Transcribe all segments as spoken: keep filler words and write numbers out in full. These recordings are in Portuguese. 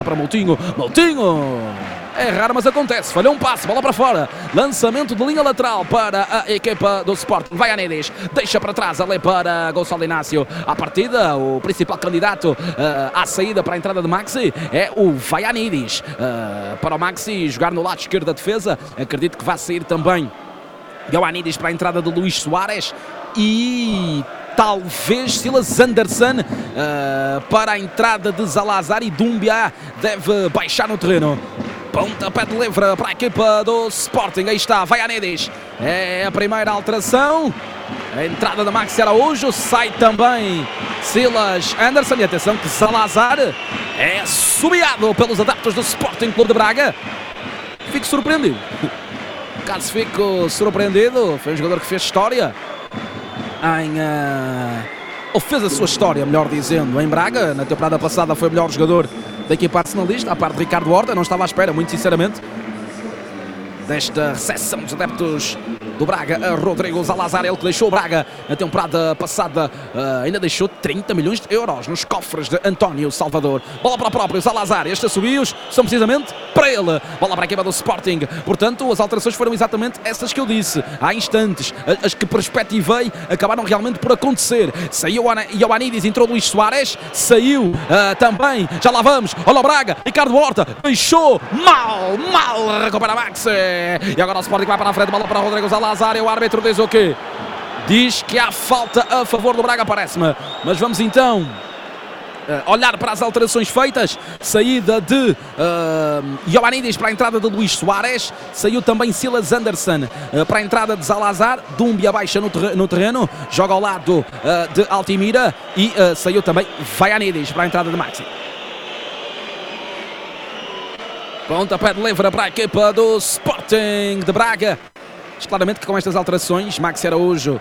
para Moutinho, Moutinho, é raro mas acontece, falhou um passe, bola para fora, lançamento de linha lateral para a equipa do Sporting, Vaianidis, deixa para trás ali para Gonçalo Inácio, à partida o principal candidato uh, à saída para a entrada de Maxi é o Vaianidis, uh, para o Maxi jogar no lado esquerdo da defesa, acredito que vai sair também Ioannidis para a entrada de Luís Soares e talvez Silas Anderson uh, para a entrada de Zalazar, e Doumbia deve baixar no terreno. Pontapé de livre para a equipa do Sporting, aí está, Vaianidis, é a primeira alteração, a entrada de Maxi Araújo, sai também Silas Anderson, e atenção que Zalazar é subiado pelos adeptos do Sporting Clube de Braga. Fico surpreendido, caso fico surpreendido, foi um jogador que fez história em... Uh, ou fez a sua história, melhor dizendo, em Braga. Na temporada passada foi o melhor jogador da equipa arsenalista, à parte de Ricardo Horta. Não estava à espera, muito sinceramente, desta recepção dos adeptos do Braga a Rodrigo Zalazar, ele que deixou o Braga na temporada passada, uh, ainda deixou trinta milhões de euros nos cofres de António Salvador. Bola para o próprio Zalazar, estes assobios são precisamente para ele. Bola para a equipa do Sporting, portanto as alterações foram exatamente essas que eu disse há instantes, as que perspectivei acabaram realmente por acontecer. Saiu Ioannidis, entrou Luís Soares, saiu uh, também, já lá vamos, olha o Braga, Ricardo Horta, deixou mal, mal, recupera Max, e agora o Sporting vai para a frente, bola para Rodrigo Zalazar. E o árbitro diz o quê? Diz que há falta a favor do Braga, parece-me. Mas vamos então uh, olhar para as alterações feitas. Saída de uh, Ioannidis para a entrada de Luís Soares. Saiu também Silas Anderson uh, para a entrada de Zalazar. Doumbia baixa no, ter no terreno, joga ao lado uh, de Altimira. E uh, saiu também Vaianidis para a entrada de Maxi. Pontapé de livre para a equipa do Sporting de Braga. Claramente que com estas alterações, Maxi Araújo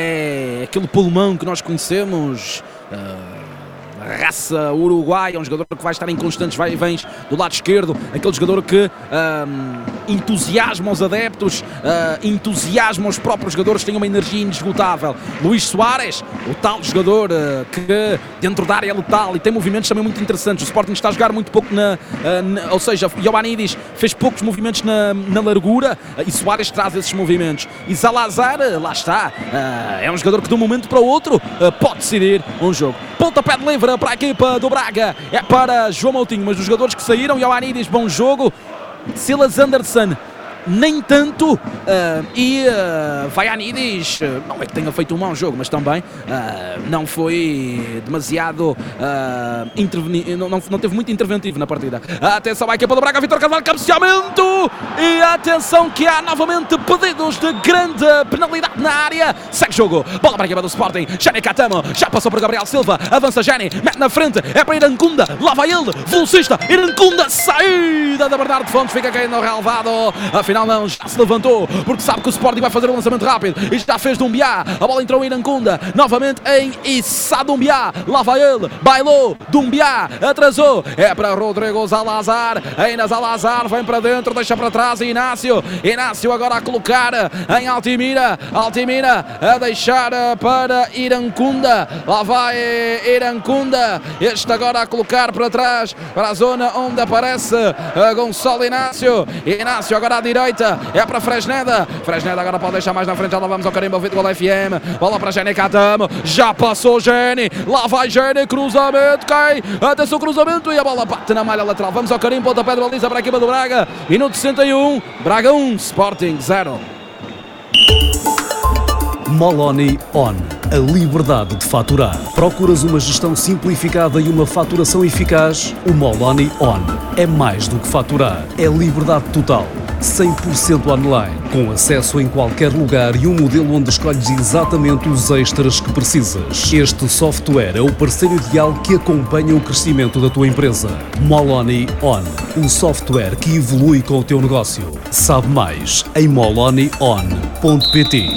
é aquele pulmão que nós conhecemos, uh, raça uruguaia, um jogador que vai estar em constantes vai e vens do lado esquerdo, aquele jogador que um, entusiasma os adeptos, uh, entusiasma os próprios jogadores, tem uma energia indesgotável. Luís Soares, o tal jogador uh, que dentro da área é letal e tem movimentos também muito interessantes. O Sporting está a jogar muito pouco na, uh, na ou seja, Ioannidis fez poucos movimentos na, na largura uh, e Soares traz esses movimentos. E Zalazar, uh, lá está, uh, é um jogador que de um momento para o outro uh, pode decidir um jogo. Pontapé de livre para a equipa do Braga, é para João Moutinho, mas dos jogadores que saíram, Ioannidis, bom jogo, Silas Anderson nem tanto, uh, e uh, Vaianidis, uh, não é que tenha feito um mau jogo, mas também uh, não foi demasiado uh, interveni não, não, não teve muito interventivo na partida. Atenção à equipa do Braga, Vítor Carvalho, cabeceamento, e atenção que há novamente pedidos de grande penalidade na área. Segue jogo, bola para a equipa do Sporting, Jani Catamo, já passou por Gabriel Silva, avança Jani, mete na frente, é para Irancunda, lá vai ele, velocista, Irancunda, saída da Bernardo Fontes, fica caindo no relvado, afinal não, já se levantou, porque sabe que o Sporting vai fazer um lançamento rápido, e já fez Doumbia, a bola entrou em Irancunda, novamente em Issa Doumbia, lá vai ele, bailou, Doumbia, atrasou, é para Rodrigo Zalazar, ainda Zalazar, vem para dentro, deixa para trás, Inácio, Inácio agora a colocar em Altimira, Altimira a deixar para Irancunda, lá vai Irancunda, este agora a colocar para trás, para a zona onde aparece Gonçalo Inácio, Inácio agora à direita, é para Fresneda, Fresneda agora pode deixar mais na frente, já lá vamos ao carimbo ouvido do F M, bola para Jani Catamo, já passou Jani, lá vai Jani, cruzamento, cai, atenção cruzamento e a bola bate na malha lateral, vamos ao carimbo, pontapé de baliza para a equipa do Braga, minuto sessenta e um, Braga um, Sporting zero. Moloni On, a liberdade de faturar. Procuras uma gestão simplificada e uma faturação eficaz? O Moloni On é mais do que faturar, é liberdade total. cem por cento online, com acesso em qualquer lugar e um modelo onde escolhes exatamente os extras que precisas. Este software é o parceiro ideal que acompanha o crescimento da tua empresa. Moloni On, um software que evolui com o teu negócio. Sabe mais em moloni on ponto pt.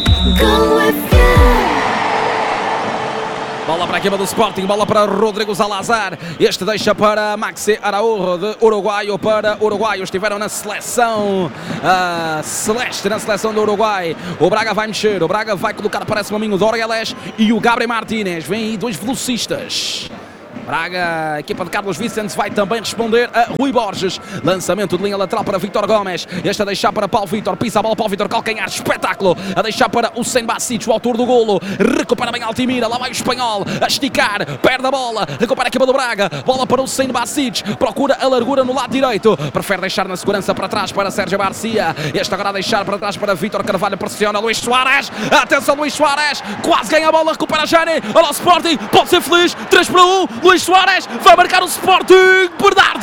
Bola para a equipa do Sporting, bola para Rodrigo Zalazar, este deixa para Maxi Araújo de Uruguaio para Uruguaio, estiveram na seleção uh, celeste, na seleção do Uruguai. O Braga vai mexer, o Braga vai colocar, parece-me a mim, o Dorgeles e o Gabriel Martínez, vem aí dois velocistas. Braga, a equipa de Carlos Vicente vai também responder a Rui Borges. Lançamento de linha lateral para Vítor Gomes. Este a deixar para Paulo Vítor. Pisa a bola para o Vítor. Calcanhar. Espetáculo. A deixar para o Hussein Bacic, o autor do golo. Recupera bem Altimira. Lá vai o espanhol. A esticar. Perde a bola. Recupera a equipa do Braga. Bola para o Hussein Bacic. Procura a largura no lado direito. Prefere deixar na segurança para trás para Sérgio Garcia. Este agora a deixar para trás para Vítor Carvalho. Pressiona Luís Soares. Atenção Luís Soares. Quase ganha a bola. Recupera Jani. Olha o Sporting. Pode ser feliz. três para um. Luís Soares vai marcar o Sporting. Bernardo!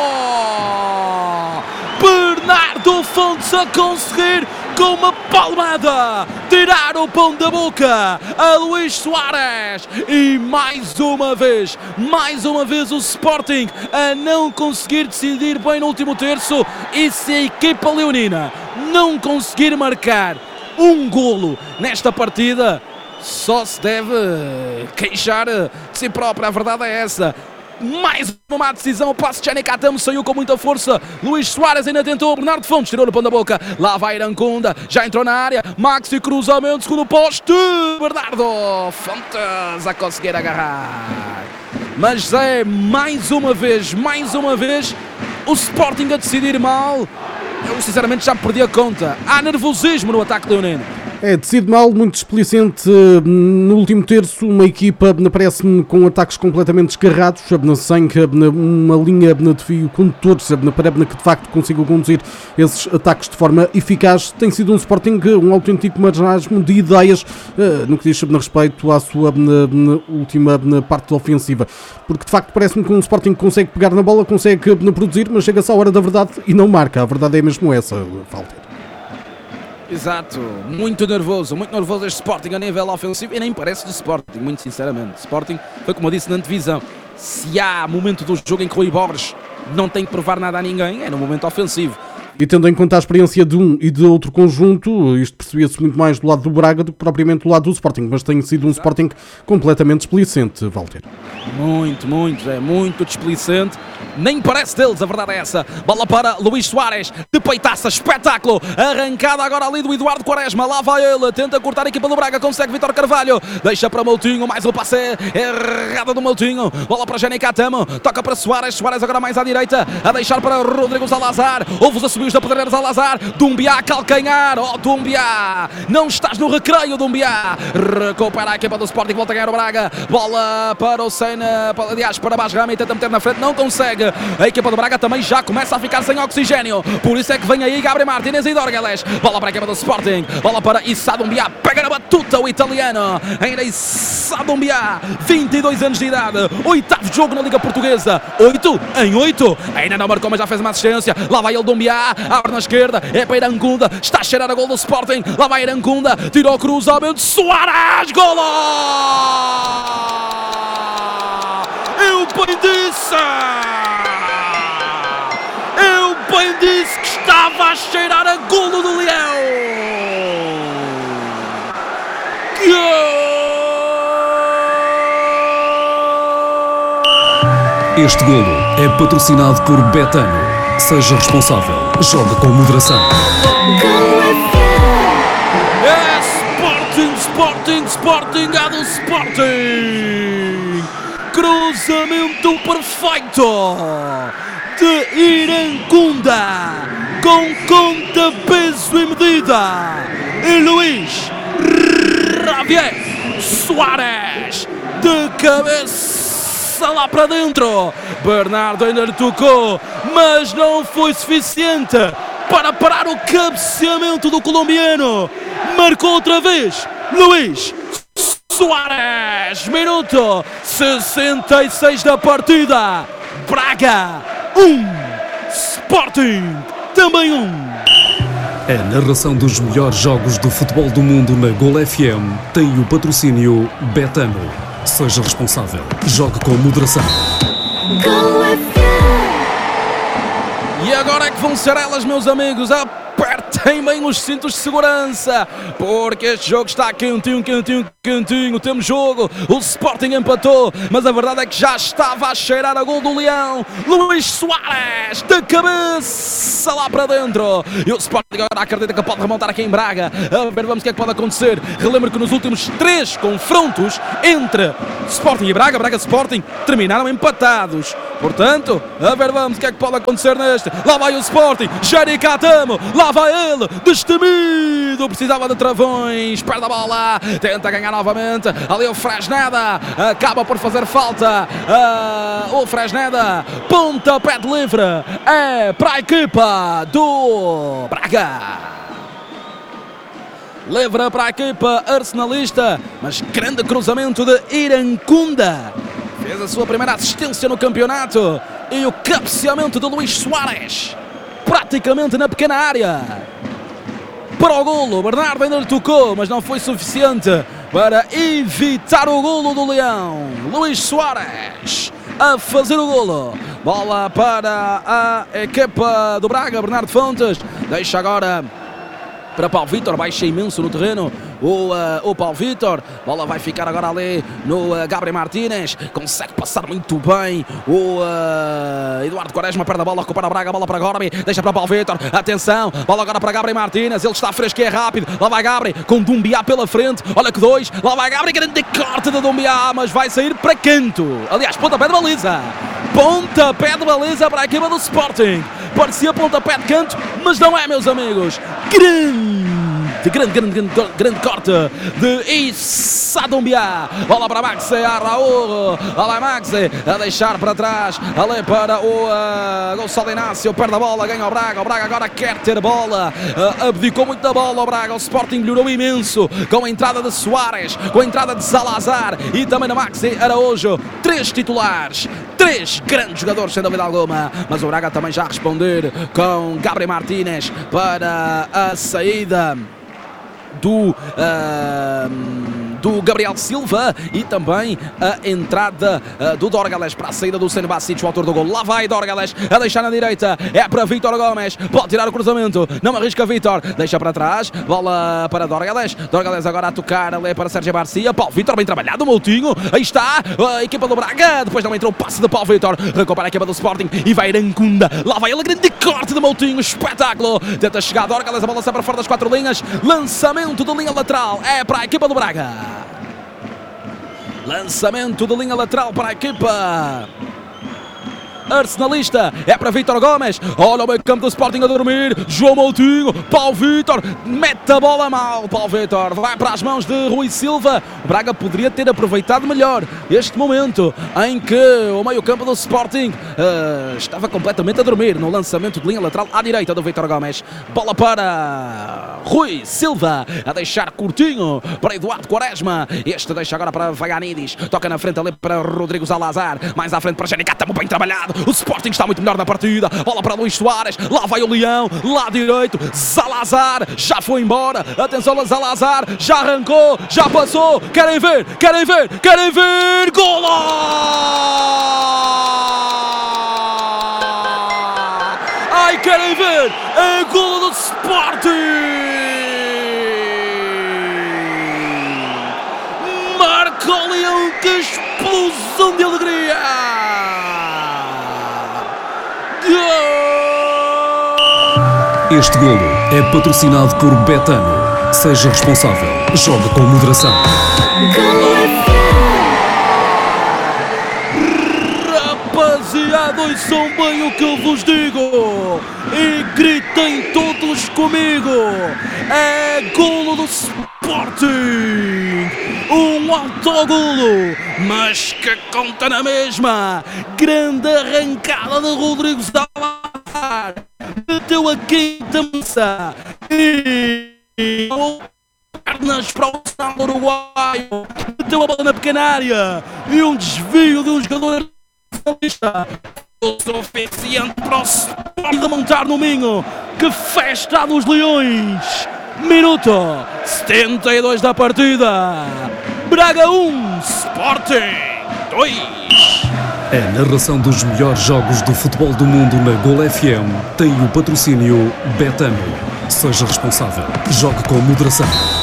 Bernardo Fontes a conseguir com uma palmada tirar o pão da boca a Luís Soares. E mais uma vez, mais uma vez o Sporting a não conseguir decidir bem no último terço. E se a equipa leonina não conseguir marcar um golo nesta partida, só se deve queixar de si própria. A verdade é essa. Mais uma má decisão, o passe de Gianni Catamo saiu com muita força. Luís Soares ainda tentou, Bernardo Fontes tirou no pão da boca. Lá vai Irancunda, já entrou na área. Maxi cruzamento, segundo poste. Bernardo Fontes a conseguir agarrar. Mas é mais uma vez, mais uma vez o Sporting a decidir mal. Eu sinceramente já perdi a conta. Há nervosismo no ataque leonino. É, decide mal, muito displicente no último terço, uma equipa, parece-me, com ataques completamente descarrados, sem uma linha de fio condutor, para que de facto consiga conduzir esses ataques de forma eficaz. Tem sido um Sporting um autêntico marasmo de ideias no que diz respeito à sua última parte ofensiva, porque de facto parece-me que um Sporting consegue pegar na bola, consegue produzir, mas chega-se à hora da verdade e não marca. A verdade é mesmo essa, Walter. Exato, muito nervoso, muito nervoso este Sporting a nível ofensivo e nem parece do Sporting, muito sinceramente. Sporting foi como eu disse na antevisão, se há momento do jogo em que o Rui Borges não tem que provar nada a ninguém, é no momento ofensivo. E tendo em conta a experiência de um e de outro conjunto, isto percebia-se muito mais do lado do Braga do que propriamente do lado do Sporting, mas tem sido um Sporting completamente displicente, Walter. Muito, muito, é muito displicente. Nem parece deles, a verdade é essa. Bola para Luís Soares, de peitaça, espetáculo. Arrancada agora ali do Eduardo Quaresma. Lá vai ele, tenta cortar a equipa do Braga, consegue Vítor Carvalho. Deixa para Moutinho, mais um passe errado do Moutinho. Bola para Gianni Catamo, toca para Soares. Soares agora mais à direita, a deixar para Rodrigo Salazar. Ouve os assobios da Pedreira Salazar. Dumbiá, calcanhar. Oh, Dumbiá, não estás no recreio, Dumbiá. Recupera a equipa do Sporting, volta a ganhar o Braga. Bola para o Senna, aliás, para Basrama e tenta meter na frente, não consegue. A equipa do Braga também já começa a ficar sem oxigênio. Por isso é que vem aí Gabriel Martínez e Dorgeles. Bola para a equipa do Sporting. Bola para Issa Dumbiá. Pega na batuta o italiano. Ainda Issa Dumbiá. vinte e dois anos de idade. Oitavo jogo na Liga Portuguesa. oito em oito. Ainda não marcou, mas já fez uma assistência. Lá vai ele Dumbiá. Abre na esquerda. É para Irancunda. Está a cheirar a gol do Sporting. Lá vai Irancunda. Tirou o cruzamento. Soares. Golo! Eu bem disse! Eu bem disse que estava a cheirar a golo do Leão! Gol! Este golo é patrocinado por Betano. Seja responsável. Joga com moderação. É Sporting, Sporting, Sporting, é do Sporting! Cruzamento perfeito de Irancunda, com conta, peso e medida, e Luís Javier Soares de cabeça lá para dentro. Bernardo ainda lhe tocou, mas não foi suficiente para parar o cabeceamento do colombiano. Marcou outra vez Luís Soares. Minuto sessenta e seis da partida. Braga um, Sporting também um. A narração dos melhores jogos do futebol do mundo na Gol F M tem o patrocínio Betano. Seja responsável. Jogue com moderação. E agora é que vão ser elas, meus amigos. Aperta apertem bem os cintos de segurança, porque este jogo está quentinho, quentinho, quentinho. Temos jogo, o Sporting empatou, mas a verdade é que já estava a cheirar a gol do Leão. Luís Soares, de cabeça lá para dentro, e o Sporting agora acredita que pode remontar aqui em Braga. A ver, vamos o que é que pode acontecer. Relembro que nos últimos três confrontos entre Sporting e Braga, Braga Sporting, terminaram empatados. Portanto, a ver, vamos o que é que pode acontecer neste. Lá vai o Sporting, Jeri Catamo, lá vai ele, destemido, precisava de travões, perde a bola, tenta ganhar novamente, ali o Fresneda, acaba por fazer falta, uh, o Fresneda, pontapé de livre, é para a equipa do Braga. Livre para a equipa arsenalista, mas grande cruzamento de Irancunda. Fez a sua primeira assistência no campeonato e o cabeceamento de Luís Soares, praticamente na pequena área. Para o golo, Bernardo ainda lhe tocou, mas não foi suficiente para evitar o golo do Leão. Luís Soares a fazer o golo. Bola para a equipa do Braga, Bernardo Fontes. Deixa agora para Paulo Vítor, baixa imenso no terreno o, uh, o Paulo Vítor. Bola vai ficar agora ali no uh, Gabriel Martínez, consegue passar muito bem o uh, Eduardo Quaresma, perde a bola, recupera a Braga, bola para Gorbi, deixa para Paulo Vítor, atenção, bola agora para Gabriel Martínez, ele está fresco e é rápido, lá vai Gabriel, com Dumbiá pela frente, olha que dois, lá vai Gabriel, grande corte de Dumbiá, mas vai sair para canto, aliás, pontapé de baliza, pontapé de baliza para a equipa do Sporting. Parecia pontapé de canto, mas não é, meus amigos. Grande, grande, grande, grande, grande corte de Issa Dumbiá. Bola para Maxi, a Raul. Olha Maxi, a deixar para trás. Ali para o uh, Gonçalo Inácio. Perde a bola, ganha o Braga. O Braga agora quer ter bola. Uh, abdicou muito da bola o Braga. O Sporting melhorou imenso com a entrada de Soares, com a entrada de Salazar e também da Maxi Araújo. Três titulares. Três grandes jogadores, sem dúvida alguma, mas o Braga também já a responder com Gabriel Martínez para a saída do, uh, do Gabriel Silva e também a entrada uh, do Dorgales para a saída do Senebasic, o autor do gol. Lá vai Dorgales a deixar na direita, é para Vítor Gomes, pode tirar o cruzamento, não arrisca Vítor, deixa para trás, bola para Dorgales, Dorgales agora a tocar ali para Sérgio Garcia, Paulo Vítor bem trabalhado, Moutinho, aí está a equipa do Braga, depois não entrou o passe de Paulo Vítor, recupera a equipa do Sporting e vai Irancunda, lá vai ele, grande corte de Moutinho, espetáculo, tenta chegar Dorgales, a bola sai para fora das quatro linhas, lançamento de linha lateral, é para a equipa do Braga. Lançamento de linha lateral para a equipa arsenalista, é para Vítor Gomes, olha o meio campo do Sporting a dormir, João Moutinho, Paulo Vítor, mete a bola mal, Paulo Vítor, vai para as mãos de Rui Silva. O Braga poderia ter aproveitado melhor este momento em que o meio campo do Sporting uh, estava completamente a dormir no lançamento de linha lateral à direita do Vítor Gomes, bola para Rui Silva, a deixar curtinho para Eduardo Quaresma, este deixa agora para Vaianidis, toca na frente ali para Rodrigo Salazar, mais à frente para Jeri Catamo, bem trabalhado. O Sporting está muito melhor na partida. Bola para Luís Soares. Lá vai o Leão. Lá direito. Salazar. Já foi embora. Atenção, Salazar. Já arrancou. Já passou. Querem ver? Querem ver? Querem ver? Golo! Ai, querem ver? É golo do Sporting! Marca o Leão. Que explosão de alegria! Este golo é patrocinado por Betano. Seja responsável. Joga com moderação. Rapaziada, ouçam bem o que eu vos digo e gritem todos comigo. É golo do Sporting. Um autogolo, mas que conta na mesma. Grande arrancada de Rodrigo Salazar. Meteu a quinta massa e pernas para o Sal uruguaio. Meteu a bola na pequena área e um desvio de um jogador o suficiente para o Sporting remontar no Minho. Que festa dos Leões! Minuto setenta e dois da partida. Braga um, Sporting dois. A narração dos melhores jogos do futebol do mundo na Gol F M tem o patrocínio Betano. Seja responsável. Jogue com moderação.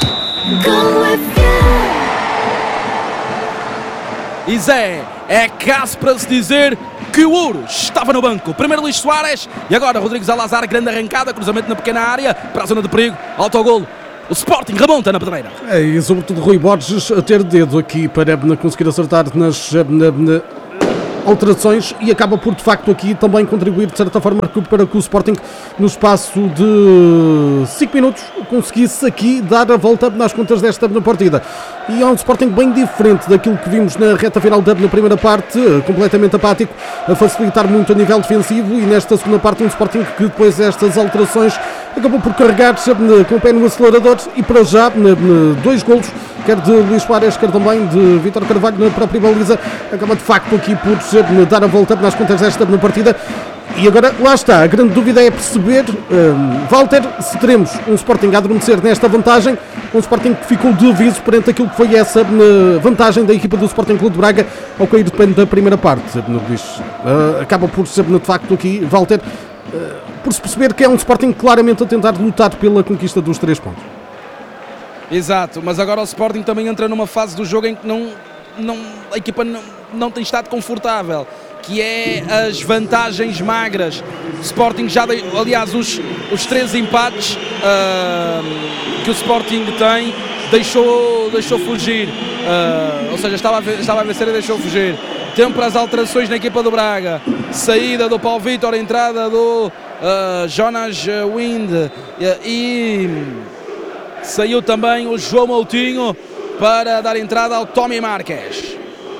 E Zé, é caso para se dizer que o Ouros estava no banco. Primeiro Luís Soares e agora Rodrigues Alazar, grande arrancada, cruzamento na pequena área para a zona de perigo, autogolo. O Sporting remonta na pedreira. É, e sobretudo Rui Borges a ter dedo aqui para conseguir acertar nas na, na, alterações e acaba por de facto aqui também contribuir de certa forma para que o Sporting no espaço de cinco minutos conseguisse aqui dar a volta nas contas desta partida. E é um Sporting bem diferente daquilo que vimos na reta final da primeira parte, completamente apático, a facilitar muito a nível defensivo, e nesta segunda parte um Sporting que depois destas alterações acabou por carregar com o pé no acelerador e para já dois golos, quer de Luís Soares, quer também de Vítor Carvalho na própria baliza, acaba de facto aqui por dar a volta nas contas desta partida. E agora, lá está, a grande dúvida é perceber, um, Walter, se teremos um Sporting a adormecer nesta vantagem, um Sporting que ficou de aviso perante aquilo que foi essa uh, vantagem da equipa do Sporting Clube de Braga ao cair depende da primeira parte. Uh, acaba por ser, de facto, aqui, Walter, uh, por se perceber que é um Sporting claramente a tentar lutar pela conquista dos três pontos. Exato, mas agora o Sporting também entra numa fase do jogo em que não, não, a equipa não, não tem estado confortável, que é as vantagens magras. O Sporting já, de, aliás, os, os três empates uh, que o Sporting tem, deixou, deixou fugir, uh, ou seja, estava a, estava a vencer e deixou fugir. Tempo para as alterações na equipa do Braga, saída do Paulo Vítor, entrada do uh, Jonas Wind uh, e saiu também o João Moutinho para dar entrada ao Tommy Marques.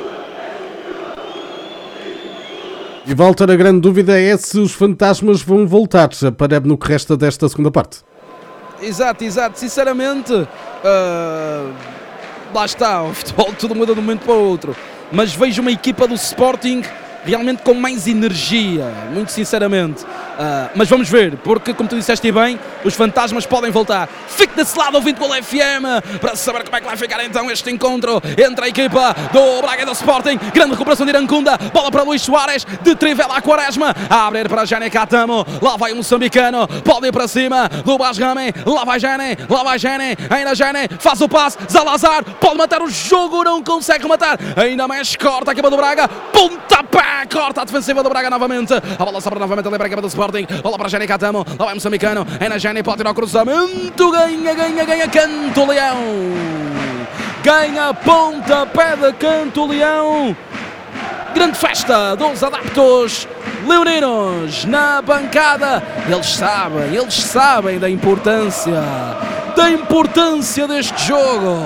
E Walter, a grande dúvida é se os fantasmas vão voltar para no que resta desta segunda parte. Exato, exato. Sinceramente, uh, lá está, o futebol tudo muda de um momento para o outro. Mas vejo uma equipa do Sporting realmente com mais energia, muito sinceramente. Uh, mas vamos ver, porque como tu disseste bem, os fantasmas podem voltar. Fique desse lado ouvindo com o F M para saber como é que vai ficar então este encontro entre a equipa do Braga e do Sporting. Grande recuperação de Iracunda, bola para Luís Soares, de Trivela a Quaresma, a abrir para Jane Catamo, lá vai o moçambicano, pode ir para cima do Basrame, lá vai Jane, lá vai Jane, ainda Jane, faz o passe, Zalazar, pode matar o jogo, não consegue matar, ainda mais corta a equipa do Braga, pontapé, corta a defensiva do Braga novamente, a bola sobra novamente ali para a equipa do Sporting. Bola para Jane Catamo, lá vai o moçambicano, ainda Jane pode tirar o cruzamento, ganha, ganha, ganha, Canto Leão, ganha pontapé de Canto Leão. Grande festa dos adeptos leoninos na bancada, eles sabem, eles sabem da importância, da importância deste jogo.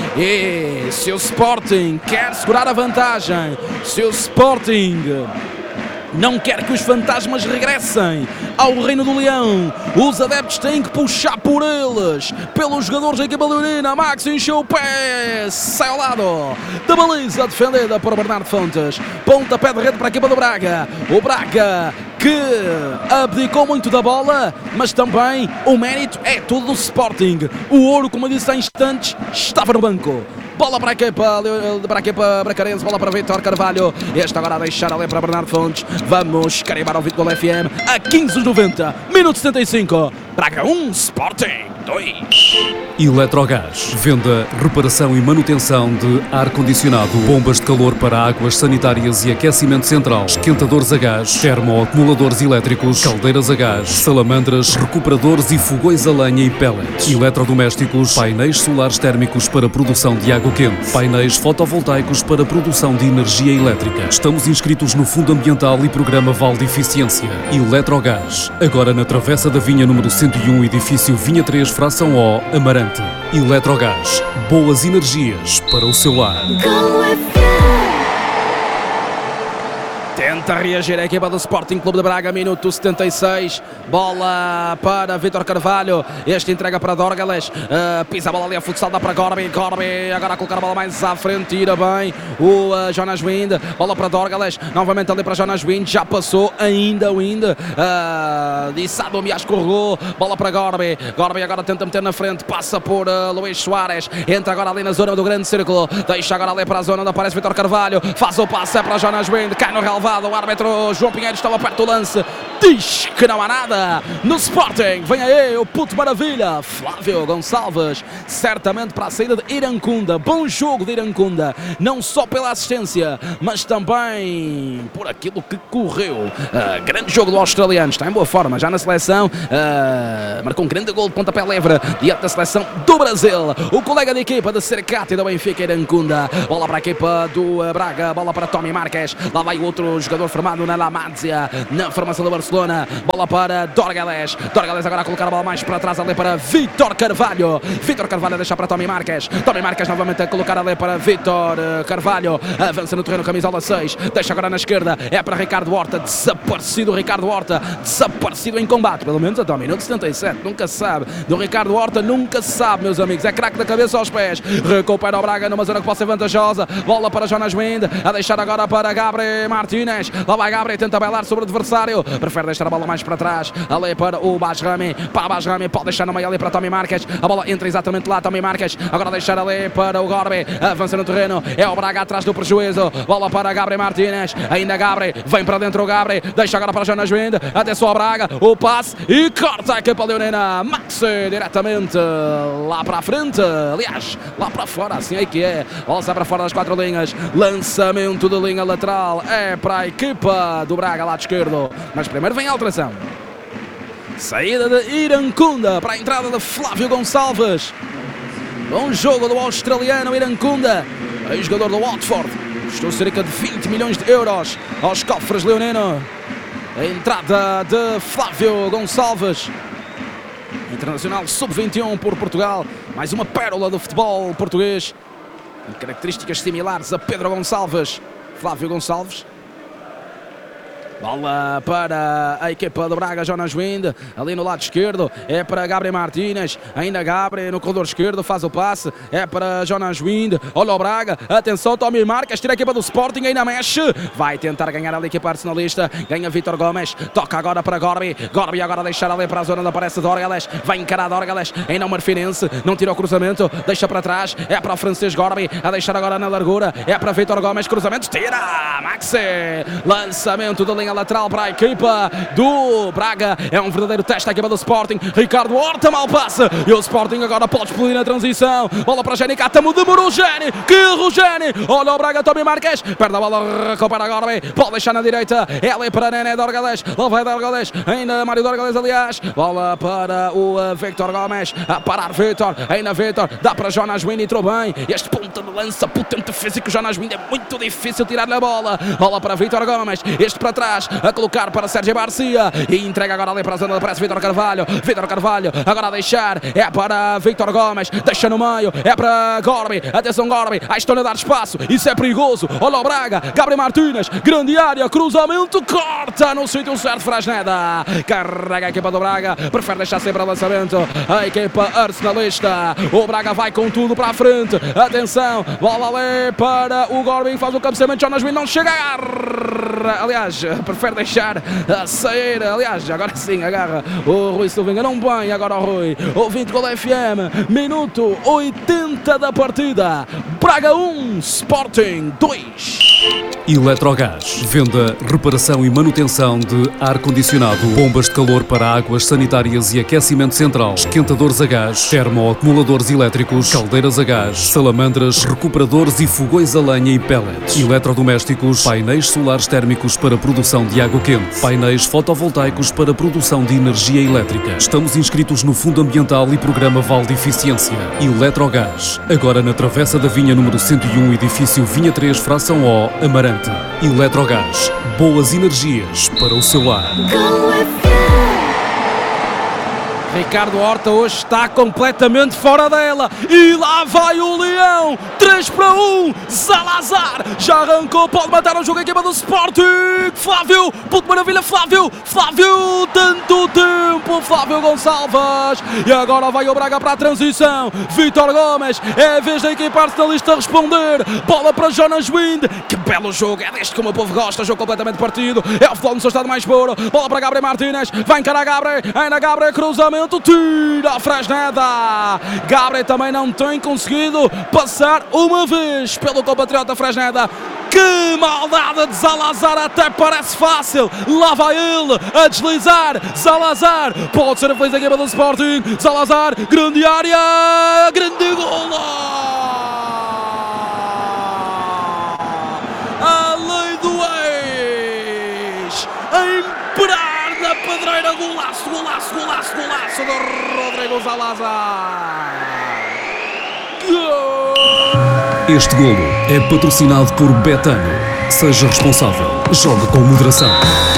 E se o Sporting quer segurar a vantagem, se o Sporting não quer que os fantasmas regressem ao Reino do Leão, os adeptos têm que puxar por eles, pelos jogadores da equipa leonina. Max encheu o pé, sai ao lado da baliza defendida por Bernardo Fontes, pontapé de rede para a equipa do Braga. O Braga que abdicou muito da bola, mas também o mérito é todo do Sporting. O Ouro, como eu disse há instantes, estava no banco. Bola para a equipa, para a equipa bracarense, bola para Vítor Carvalho. Este agora a deixar ali para Bernardo Fontes. Vamos carimbar ao Vítor F M a quinze dos noventa, minuto setenta e cinco. Braga um, Sporting dois. Eletrogás. Venda, reparação e manutenção de ar-condicionado, bombas de calor para águas sanitárias e aquecimento central, esquentadores a gás, termoacumuladores elétricos, caldeiras a gás, salamandras, recuperadores e fogões a lenha e pellets. Eletrodomésticos, painéis solares térmicos para produção de água quente, painéis fotovoltaicos para produção de energia elétrica. Estamos inscritos no Fundo Ambiental e Programa Vale de Eficiência. Eletrogás. Agora na Travessa da Vinha número cento e um, edifício Vinha três, fração O, Amarante. Eletrogás. Boas energias para o seu lar. Tenta reagir a equipa do Sporting Clube de Braga, minuto setenta e seis, bola para Vítor Carvalho, este entrega para Dorgales, uh, pisa a bola ali a futsal, dá para Gorbi, Gorbi agora a colocar a bola mais à frente, tira bem o uh, Jonas Wind, bola para Dorgales, novamente ali para Jonas Wind, já passou ainda o Wind, uh, Dissado Mias escorregou, bola para Gorbi, Gorbi agora tenta meter na frente, passa por uh, Luís Soares, entra agora ali na zona do grande círculo, deixa agora ali para a zona onde aparece Vítor Carvalho, faz o passe, é para Jonas Wind, cai no relvado. O árbitro João Pinheiro estava perto do lance, diz que não há nada no Sporting. Vem aí o puto maravilha, Flávio Gonçalves, certamente para a saída de Irancunda. Bom jogo de Irancunda, não só pela assistência, mas também por aquilo que correu. Uh, grande jogo do australiano, está em boa forma, já na seleção, uh, marcou um grande gol de pontapé livre diante da seleção do Brasil. O colega de equipa de Cercati do Benfica, Irancunda. Bola para a equipa do Braga, bola para Tommy Marques. Lá vai o outro jogador formado na La Masia, na formação do Barcelona. Bola para Dorgalés. Dorgalés agora a colocar a bola mais para trás ali para Vítor Carvalho. Vítor Carvalho a deixar para Tommy Marques. Tommy Marques novamente a colocar ali para Vítor Carvalho. Avança no terreno, camisola seis. Deixa agora na esquerda. É para Ricardo Horta. Desaparecido Ricardo Horta. Desaparecido em combate. Pelo menos até ao minuto setenta e sete. Nunca se sabe. Do Ricardo Horta nunca se sabe, meus amigos. É craque da cabeça aos pés. Recupera o Braga numa zona que pode ser vantajosa. Bola para Jonas Wind. A deixar agora para Gabriel Martínez. Lá vai Gabriel. Tenta bailar sobre o adversário. Prefere deixar a bola mais para trás. Ali para o Basrami. Para Basrami. Pode deixar no meio ali para Tommy Marques. A bola entra exatamente lá. Tommy Marques. Agora deixar ali para o Gorbi. Avança no terreno. É o Braga atrás do prejuízo. Bola para Gabriel Martínez. Ainda Gabriel. Vem para dentro o Gabriel. Deixa agora para Jonas Wind. Até só o Braga. O passe. E corta a equipa leonina. Maxi diretamente lá para a frente. Aliás, lá para fora. Assim é que é. Bola sai para fora das quatro linhas. Lançamento de linha lateral. É para a equipa do Braga, lado esquerdo. Mas primeiro vem a alteração. Saída de Irancunda para a entrada de Flávio Gonçalves. Bom jogo do australiano Irancunda, ex-jogador do Watford. Custou cerca de vinte milhões de euros aos cofres leonino. A entrada de Flávio Gonçalves, internacional sub vinte e um por Portugal. Mais uma pérola do futebol português. Com características similares a Pedro Gonçalves. Flávio Gonçalves. Bola para a equipa do Braga, Jonas Wind, ali no lado esquerdo, é para Gabriel Martínez, ainda Gabriel no corredor esquerdo, faz o passe, é para Jonas Wind, olha o Braga, atenção, Tommy Marques, tira a equipa do Sporting, ainda mexe, vai tentar ganhar ali a equipa arsenalista, ganha Vítor Gomes, toca agora para Gorbi, Gorbi agora deixar ali para a zona onde aparece Dorgalés, vai encarar Dorgalés, ainda o Marfinense, não tira o cruzamento, deixa para trás, é para o francês Gorbi, a deixar agora na largura, é para Vítor Gomes, cruzamento, tira, Maxi, lançamento da linha lateral para a equipa do Braga. É um verdadeiro teste à equipa do Sporting. Ricardo Horta, mal passa. E o Sporting agora pode explodir na transição. Bola para Geni Cátamo, demorou o Geni. Que erro, Geni. Olha o Braga, Tommy Marques. Perde a bola, recupera agora. Pode deixar na direita. Ela é para Nené Dorgalés. Lá vai Dorgalés. Ainda Mário Dorgalés, aliás. Bola para o Vítor Gomes. A parar Vítor. Ainda Vítor. Dá para Jonas Wind. Entrou bem. Este ponta de lança potente físico. Jonas Wind é muito difícil tirar-lhe a bola. Bola para Vítor Gomes. Este para trás. A colocar para Sérgio Garcia. E entrega agora ali para a zona da pressa Vítor Carvalho. Vítor Carvalho. Agora a deixar. É para Vítor Gomes. Deixa no meio. É para Gorbi. Atenção Gorbi. A Estónia dar espaço. Isso é perigoso. Olha o Braga. Gabriel Martínez. Grande área. Cruzamento. Corta no sítio certo. Frasneda. Carrega a equipa do Braga. Prefere deixar sempre o lançamento. A equipa arsenalista. O Braga vai com tudo para a frente. Atenção. Bola ali para o Gorbi. Faz o cabeceamento. Jonas Wind não chega. Aliás, prefere deixar a sair. Aliás, agora sim, agarra o Rui Silvinha. Não bem agora o Rui. Ouvinte Gol F M. Minuto oitenta da partida. Braga um, Sporting dois. Eletrogás. Venda, reparação e manutenção de ar-condicionado, bombas de calor para águas sanitárias e aquecimento central, esquentadores a gás, termoacumuladores elétricos, caldeiras a gás, salamandras, recuperadores e fogões a lenha e pellets, eletrodomésticos, painéis solares térmicos para produção de água quente, painéis fotovoltaicos para produção de energia elétrica. Estamos inscritos no Fundo Ambiental e Programa Val de Eficiência. Eletrogás. Agora na Travessa da Vinha número cento e um, edifício Vinha três, fração O, Amarante. Eletrogás. Boas energias para o seu lar. Ricardo Horta hoje está completamente fora dela. E lá vai o Leão. três para um. Salazar já arrancou. Pode matar o jogo a equipa do Sporting. Flávio. Puto maravilha. Flávio. Flávio. Tanto tempo. Flávio Gonçalves. E agora vai o Braga para a transição. Vítor Gomes. É a vez da equipa arsenalista responder. Bola para Jonas Wind. Que belo jogo. É deste que o meu povo gosta. Jogo completamente partido. É o futebol no seu estado mais puro. Bola para Gabriel Martínez. Vai encarar Gabriel. Ainda Gabriel. Cruzamento. Tira a Frasneda. Gabriel também não tem conseguido passar uma vez pelo compatriota Frasneda. Que maldade de Zalazar, até parece fácil. Lá vai ele a deslizar. Zalazar, pode ser a feliz equipa do Sporting. Zalazar, grande área, grande golo. A lei do ex a imperar na pedreira. Golaço, golaço, golaço, golaço do Rodrigo Zalazar. Gol! Este golo é patrocinado por Betano. Seja responsável. Jogue com moderação.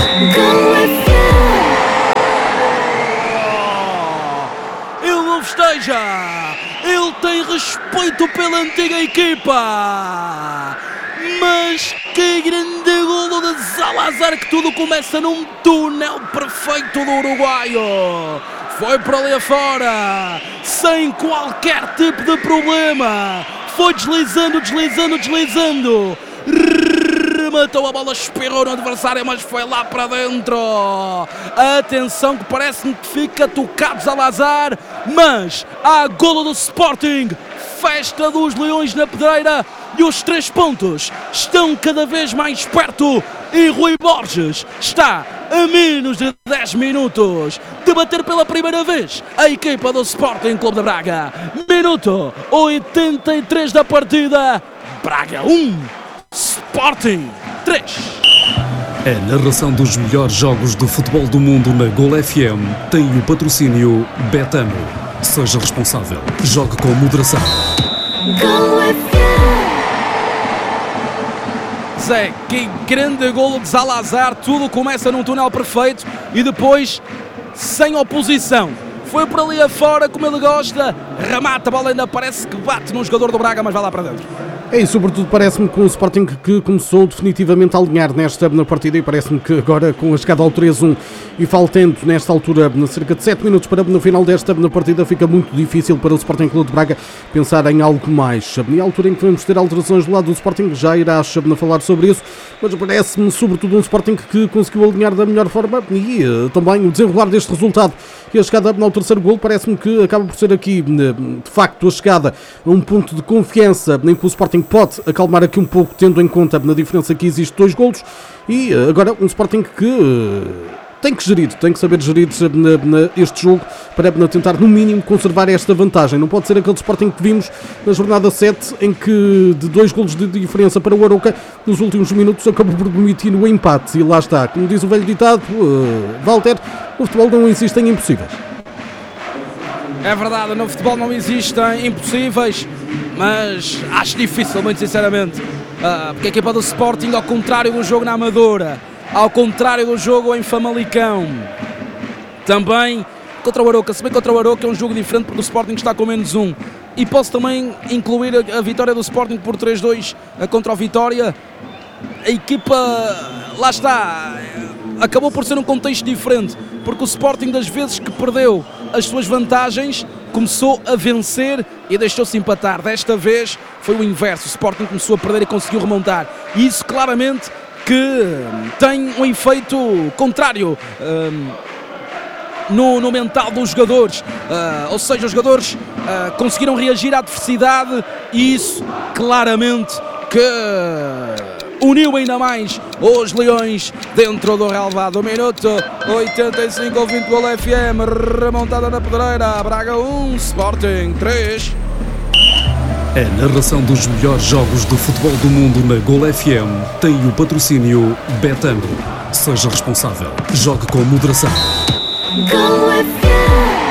Ele não festeja. Ele tem respeito pela antiga equipa. Mas que grande golo de Zalazar, que tudo começa num túnel perfeito do uruguaio. Foi por ali afora, sem qualquer tipo de problema. Foi deslizando, deslizando, deslizando. Rematou a bola, espirrou no adversário, mas foi lá para dentro. Atenção que parece-me que fica tocado Zalazar, mas há golo do Sporting. Festa dos Leões na pedreira e os três pontos estão cada vez mais perto. E Rui Borges está a menos de dez minutos de bater pela primeira vez a equipa do Sporting Clube de Braga. Minuto oitenta e três da partida. Braga um, Sporting três. A narração dos melhores jogos de futebol do mundo na Gol F M tem o patrocínio Betano. Seja responsável. Jogue com moderação. Gol F M. Zé, que grande golo de Zalazar. Tudo começa num túnel perfeito e depois sem oposição. Foi por ali afora como ele gosta. Remata, a bola ainda parece que bate num jogador do Braga, mas vai lá para dentro. É, e sobretudo parece-me com o Sporting que começou definitivamente a alinhar nesta na partida, e parece-me que agora com a chegada ao três a um e faltando nesta altura cerca de sete minutos para no final desta na partida, fica muito difícil para o Sporting Clube de Braga pensar em algo mais. E a altura em que vamos ter alterações do lado do Sporting, já irás falar sobre isso, mas parece-me sobretudo um Sporting que conseguiu alinhar da melhor forma e uh, também o desenrolar deste resultado e a chegada ao terceiro golo parece-me que acaba por ser aqui de facto a chegada a um ponto de confiança em que o Sporting pode acalmar aqui um pouco, tendo em conta na diferença que existe dois golos, e agora um Sporting que uh, tem que gerir, tem que saber gerir na, na, este jogo para na, tentar no mínimo conservar esta vantagem. Não pode ser aquele Sporting que vimos na jornada sete em que de dois golos de diferença para o Arouca nos últimos minutos acabou por permitir o empate, e lá está, como diz o velho ditado, uh, Walter, o futebol não existe em impossíveis. É verdade, no futebol não existem impossíveis, mas acho difícil, muito sinceramente, uh, porque a equipa do Sporting, ao contrário do jogo na Amadora, ao contrário do jogo em Famalicão, também contra o Arouca, se bem contra o Arouca é um jogo diferente porque o Sporting está com menos um, e posso também incluir a, a vitória do Sporting por três a dois contra o Vitória. A equipa, lá está, acabou por ser um contexto diferente, porque o Sporting, das vezes que perdeu as suas vantagens, começou a vencer e deixou-se empatar. Desta vez foi o inverso, o Sporting começou a perder e conseguiu remontar, e isso claramente que tem um efeito contrário um, no, no mental dos jogadores, uh, ou seja, os jogadores uh, conseguiram reagir à adversidade, e isso claramente que uniu ainda mais os Leões dentro do relvado. Minuto oitenta e cinco, ouvinte do Gol F M, remontada na pedreira. Braga um, Sporting três. A narração dos melhores jogos de futebol do mundo na Gol F M tem o patrocínio Betano. Seja responsável. Jogue com moderação. Gol F M.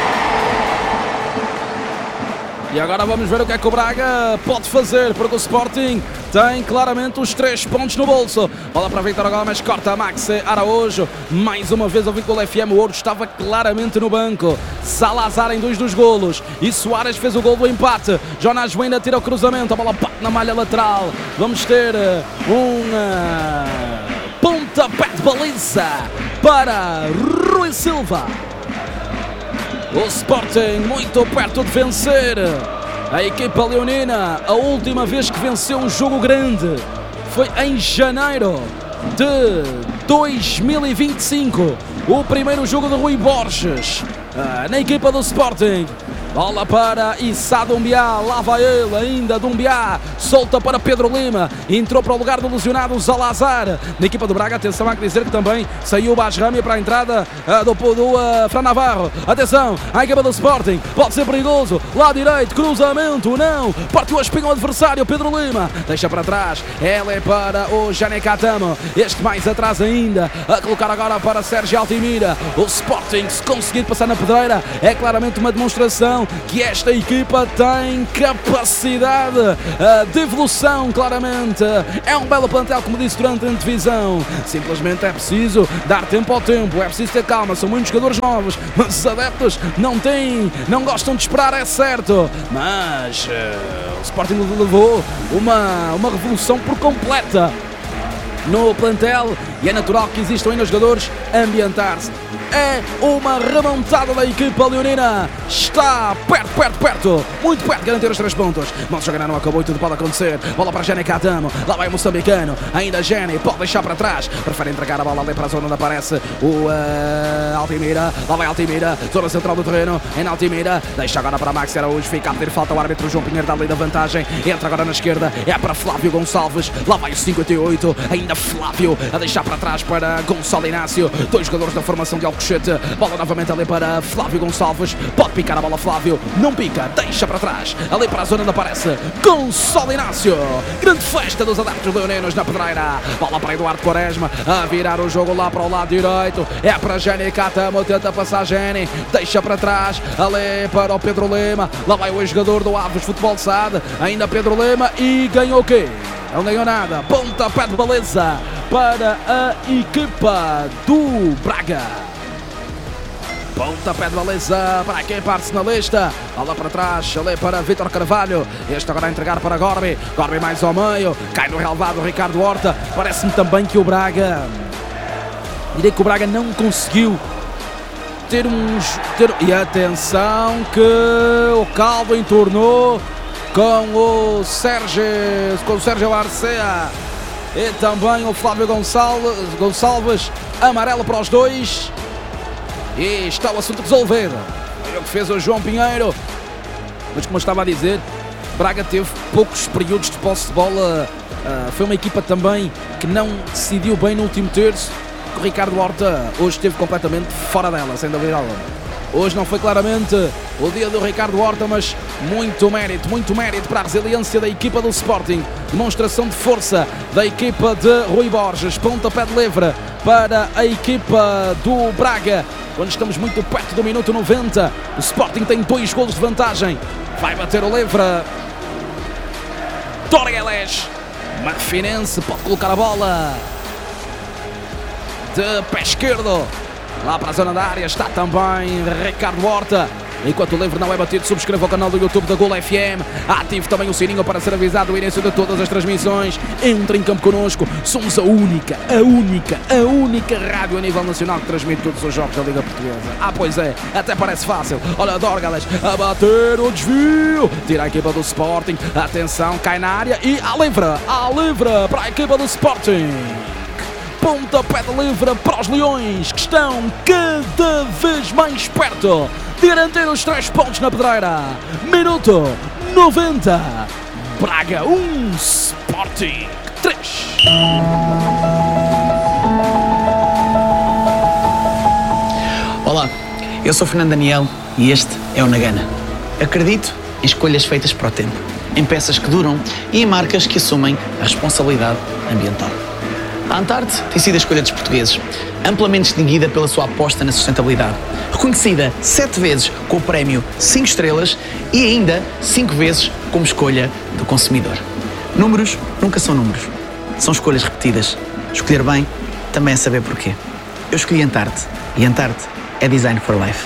E agora vamos ver o que é que o Braga pode fazer, porque o Sporting tem claramente os três pontos no bolso. Bola para Vítor Gomes, corta Max Araújo. Mais uma vez, ouvido pelo F M, o Ouro estava claramente no banco. Zalazar em dois dos golos. E Soares fez o gol do empate. Jonas Wenda tira o cruzamento, a bola bate na malha lateral. Vamos ter um uh, pontapé de baliza para Rui Silva. O Sporting muito perto de vencer. A equipa leonina, a última vez que venceu um jogo grande foi em janeiro de dois mil e vinte e cinco. O primeiro jogo de Rui Borges uh, na equipa do Sporting. Bola para Issa Dumbiá, lá vai ele ainda, Dumbiá, solta para Pedro Lima, entrou para o lugar do lesionado Zalazar, na equipa do Braga. Atenção, há que dizer que também saiu o Basrami para a entrada uh, do, do uh, Fran Navarro. Atenção, a equipa do Sporting, pode ser perigoso, lá direito, cruzamento, não, partiu a espinha ao adversário, Pedro Lima, deixa para trás, ela é para o Jane Catamo, este mais atrás ainda, a colocar agora para Sérgio Altimira. O Sporting, se conseguir passar na pedreira, é claramente uma demonstração que esta equipa tem capacidade uh, de evolução, claramente. É um belo plantel, como disse durante a divisão. Simplesmente é preciso dar tempo ao tempo, é preciso ter calma. São muitos jogadores novos, mas os adeptos não têm, não gostam de esperar, é certo. Mas uh, o Sporting levou uma, uma revolução por completa no plantel e é natural que existam ainda jogadores a ambientar-se. É uma remontada da equipa leonina. Está perto, perto, perto, muito perto de garantir os três pontos. Mas o jogo não acabou e tudo pode acontecer. Bola para Jane Catamo, lá vai o moçambicano. Ainda Jane, pode deixar para trás. Prefere entregar a bola ali para a zona onde aparece o uh, Altimira. Lá vai Altimira, zona central do terreno. Em Altimira, deixa agora para Max Araújo. Fica a pedir falta o árbitro João Pinheiro, dá ali da vantagem. Entra agora na esquerda, é para Flávio Gonçalves. Lá vai o cinquenta e oito, ainda Flávio a deixar para trás para Gonçalo Inácio. Dois jogadores da formação de Alcochete. Bola novamente ali para Flávio Gonçalves. Pode picar a bola, Flávio. Não pica, deixa para trás. Ali para a zona onde aparece Gonçalo Inácio. Grande festa dos adeptos leoninos na pedreira. Bola para Eduardo Quaresma a virar o jogo lá para o lado direito. É para Jane Catamo, tenta passar Jane. Deixa para trás. Ali para o Pedro Lima. Lá vai o ex-jogador do Aves Futebol de Sade. Ainda Pedro Lima e ganhou o quê? Não ganhou nada. Pontapé de baliza para a equipa do Braga. Pontapé de baliza para a equipa arsenalista. Bola para trás, ali para Vítor Carvalho. Este agora a entregar para Gorbi. Gorbi mais ao meio. Cai no relvado Ricardo Horta. Parece-me também que o Braga... Direi que o Braga não conseguiu ter uns... Ter... E atenção que o Calvo entornou com o Sérgio, com o Sérgio Arcea e também o Flávio Gonçalves, Gonçalves, amarelo para os dois e está o assunto resolvido. Foi o que fez o João Pinheiro, mas como eu estava a dizer, Braga teve poucos períodos de posse de bola, uh, foi uma equipa também que não decidiu bem no último terço. O Ricardo Horta hoje esteve completamente fora dela, sem dúvida alguma. Hoje não foi claramente o dia do Ricardo Horta, mas muito mérito, muito mérito para a resiliência da equipa do Sporting. Demonstração de força da equipa de Rui Borges. Pontapé de livre para a equipa do Braga, quando estamos muito perto do minuto noventa. O Sporting tem dois golos de vantagem. Vai bater o livre Dorgueles. Marfinense pode colocar a bola de pé esquerdo. Lá para a zona da área está também Ricardo Horta. Enquanto o livre não é batido, subscreva o canal do YouTube da Gol F M. Ative também o sininho para ser avisado do início de todas as transmissões. Entre em campo connosco. Somos a única, a única, a única rádio a nível nacional que transmite todos os jogos da Liga Portuguesa. Ah, pois é, até parece fácil. Olha Dorgueles a bater o desvio. Tira a equipa do Sporting. Atenção, cai na área e a livre, a livre para a equipa do Sporting. Pontapé de livre para os Leões, que estão cada vez mais perto de garantir os três pontos na pedreira. Minuto noventa. Braga um, Sporting três. Olá, eu sou Fernando Daniel e este é o Nagana. Acredito em escolhas feitas para o tempo, em peças que duram e em marcas que assumem a responsabilidade ambiental. A Antarte tem sido a escolha dos portugueses, amplamente distinguida pela sua aposta na sustentabilidade, reconhecida sete vezes com o prémio cinco estrelas e ainda cinco vezes como escolha do consumidor. Números nunca são números, são escolhas repetidas. Escolher bem também é saber porquê. Eu escolhi Antarte e Antarte é Design for Life.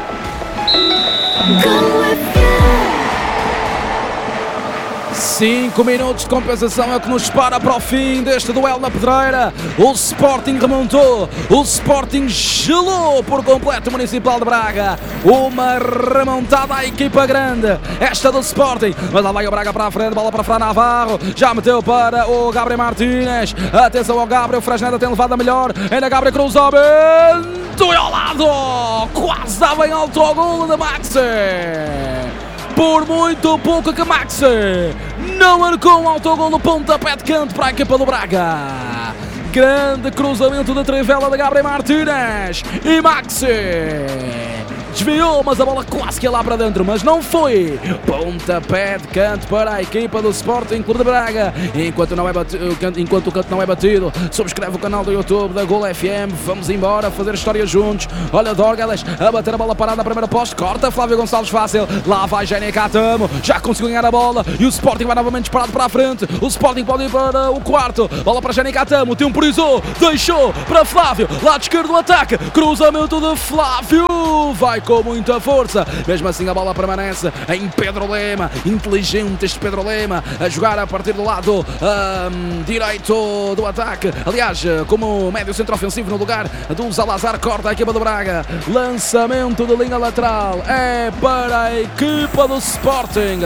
Cinco minutos de compensação é o que nos para para o fim deste duelo na pedreira. O Sporting remontou, o Sporting gelou por completo o Municipal de Braga. Uma remontada à equipa grande, esta do Sporting. Mas lá vai o Braga para a frente, bola para Fran Navarro. Já meteu para o Gabriel Martínez. Atenção ao Gabriel, o Fresneda tem levado a melhor. Ainda Gabriel cruzamento e ao lado. bola quase dava em alto ao golo da Maxi. Por muito pouco que Maxi não marcou um autogol no pontapé de canto para a equipa do Braga. Grande cruzamento da trivela de Gabriel Martínez e Maxi desviou, mas a bola quase que ia lá para dentro, mas não foi. Pontapé de canto para a equipa do Sporting Clube de Braga. Enquanto, não é batido, enquanto o canto não é batido, subscreve o canal do YouTube da Gol F M. Vamos embora fazer história juntos. Olha Dorgales a bater a bola parada na primeira poste. Corta Flávio Gonçalves fácil. Lá vai Gene Catamo. Já conseguiu ganhar a bola e o Sporting vai novamente disparado para a frente. O Sporting pode ir para o quarto. Bola para Gene Catamo. Temporizou. Deixou para Flávio. Lado esquerdo do ataque. Cruzamento de Flávio. Vai com muita força, mesmo assim a bola permanece em Pedro Lema, inteligente este Pedro Lema, a jogar a partir do lado um, direito do ataque, aliás, como médio centro ofensivo no lugar do Salazar. Corta a equipa do Braga, lançamento de linha lateral, é para a equipa do Sporting.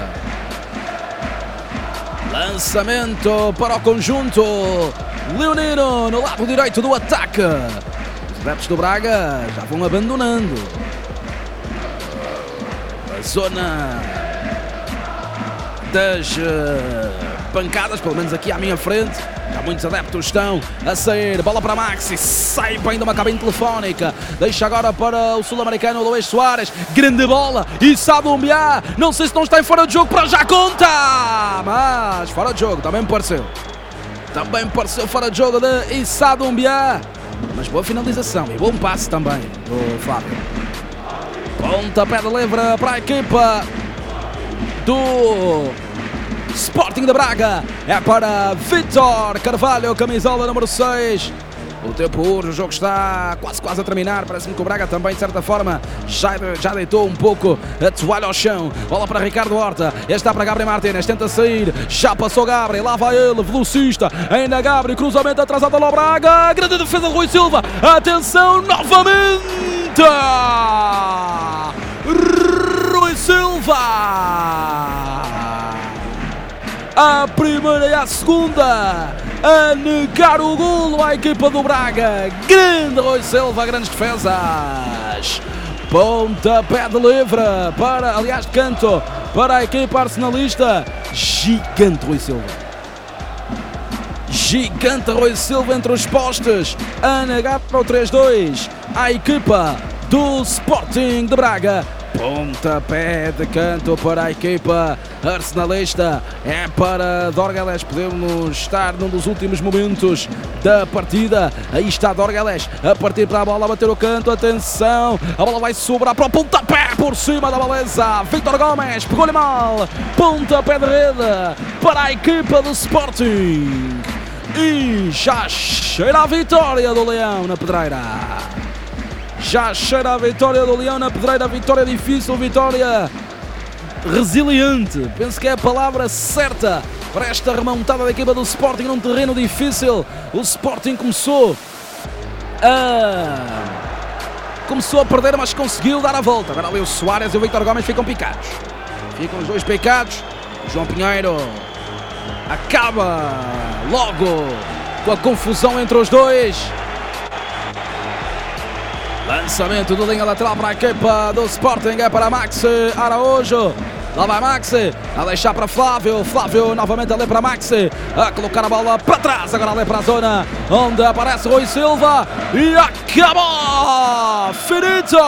Lançamento para o conjunto leonino no lado direito do ataque. Os adeptos do Braga já vão abandonando a zona das uh, pancadas, pelo menos aqui à minha frente. Já muitos adeptos estão a sair. Bola para Maxi, sai bem de uma cabine telefónica. Deixa agora para o sul-americano Luís Soares. Grande bola, Issa Doumbia. Não sei se não está em fora de jogo, para já conta, mas fora de jogo, também me pareceu. Também me pareceu fora de jogo de Issa Doumbia. Mas boa finalização e bom passe também do Flávio. Pontapé de livre para a equipa do Sporting de Braga. É para Vítor Carvalho, camisola número seis. O tempo urge, o jogo está quase quase a terminar. Parece-me que o Braga também, de certa forma, já, já deitou um pouco a toalha ao chão. Bola para Ricardo Horta. Este está para Gabriel Martínez. Tenta sair. Já passou Gabriel. Lá vai ele, velocista. Ainda Gabriel. Cruzamento atrasado ao Braga. Grande defesa de Rui Silva. Atenção novamente. Rui Silva. A primeira e a segunda a negar o golo à equipa do Braga. Grande Rui Silva, grandes defesas. Pontapé de livre para, aliás, de canto para a equipa arsenalista. Gigante Rui Silva. Gigante Rui Silva entre os postes a negar para o três dois à equipa do Sporting de Braga. Pontapé de canto para a equipa arsenalista, é para Dorgales. Podemos estar num dos últimos momentos da partida. Aí está Dorgales a partir para a bola, a bater o canto. Atenção, a bola vai sobrar para o pontapé por cima da baliza. Vítor Gomes pegou-lhe mal. Pontapé de rede para a equipa do Sporting e já cheira a vitória do Leão na Pedreira. Já cheira a vitória do Leão na Pedreira. Vitória difícil, vitória resiliente. Penso que é a palavra certa para esta remontada da equipa do Sporting num terreno difícil. O Sporting começou a... Começou a perder, mas conseguiu dar a volta. Agora ali o Soares e o Vítor Gomes ficam picados. Ficam os dois picados. O João Pinheiro acaba logo com a confusão entre os dois. Lançamento de linha lateral para a equipa do Sporting, é para Maxi Araújo. Lá vai Maxi, a deixar para Flávio. Flávio novamente ali para Maxi, a colocar a bola para trás. Agora ali para a zona onde aparece Rui Silva e acabou! Finito!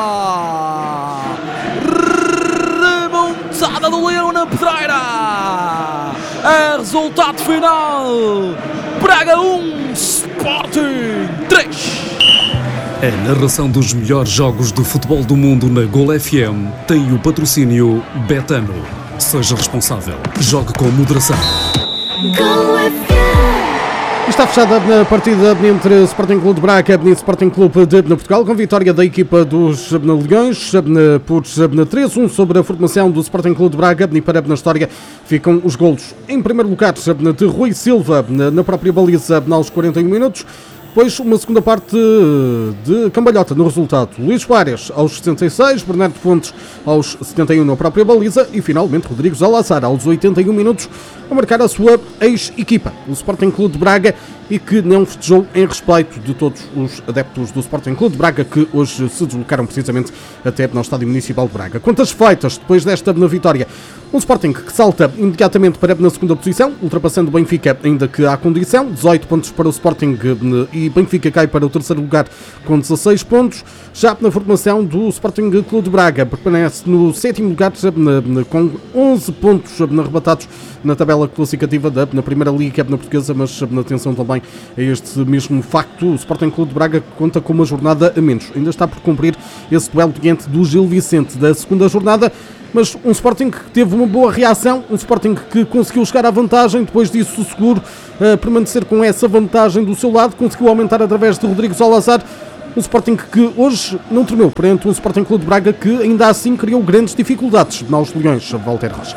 Remontada do Leão na Pedreira. É resultado final. Braga um, Sporting três. A narração dos melhores jogos de futebol do mundo na Gol F M tem o patrocínio Betano. Seja responsável. Jogue com moderação. Gol F M. Está fechada a partida entre Sporting Clube de Braga e Sporting Clube de Portugal, com vitória da equipa dos Leões por três a um sobre a formação do Sporting Clube de Braga. E para na história ficam os golos. Em primeiro lugar, de Rui Silva na própria baliza aos quarenta e um minutos. Depois uma segunda parte de cambalhota no resultado. Luís Soares aos sessenta e seis, Bernardo Fontes aos setenta e um na própria baliza e finalmente Rodrigo Salazar aos oitenta e um minutos a marcar a sua ex-equipa, o Sporting Clube de Braga, e que não festejou em respeito de todos os adeptos do Sporting Clube de Braga que hoje se deslocaram precisamente até no Estádio Municipal de Braga. Quantas feitas depois desta vitória? Um Sporting que salta imediatamente para na segunda posição, ultrapassando o Benfica, ainda que há condição, dezoito pontos para o Sporting e Benfica cai para o terceiro lugar com dezasseis pontos. Já na formação do Sporting Clube de Braga, permanece no sétimo lugar com onze pontos arrebatados na tabela classificativa da na Primeira Liga na Portuguesa, mas atenção também a este mesmo facto, o Sporting Clube de Braga conta com uma jornada a menos, ainda está por cumprir esse duelo diante do Gil Vicente da segunda jornada, mas um Sporting que teve uma boa reação, um Sporting que conseguiu chegar à vantagem, depois disso seguro uh, permanecer com essa vantagem do seu lado, conseguiu aumentar através de Rodrigo Salazar, um Sporting que hoje não tremeu perante um Sporting Clube de Braga que ainda assim criou grandes dificuldades aos Leões, Walter Rocha.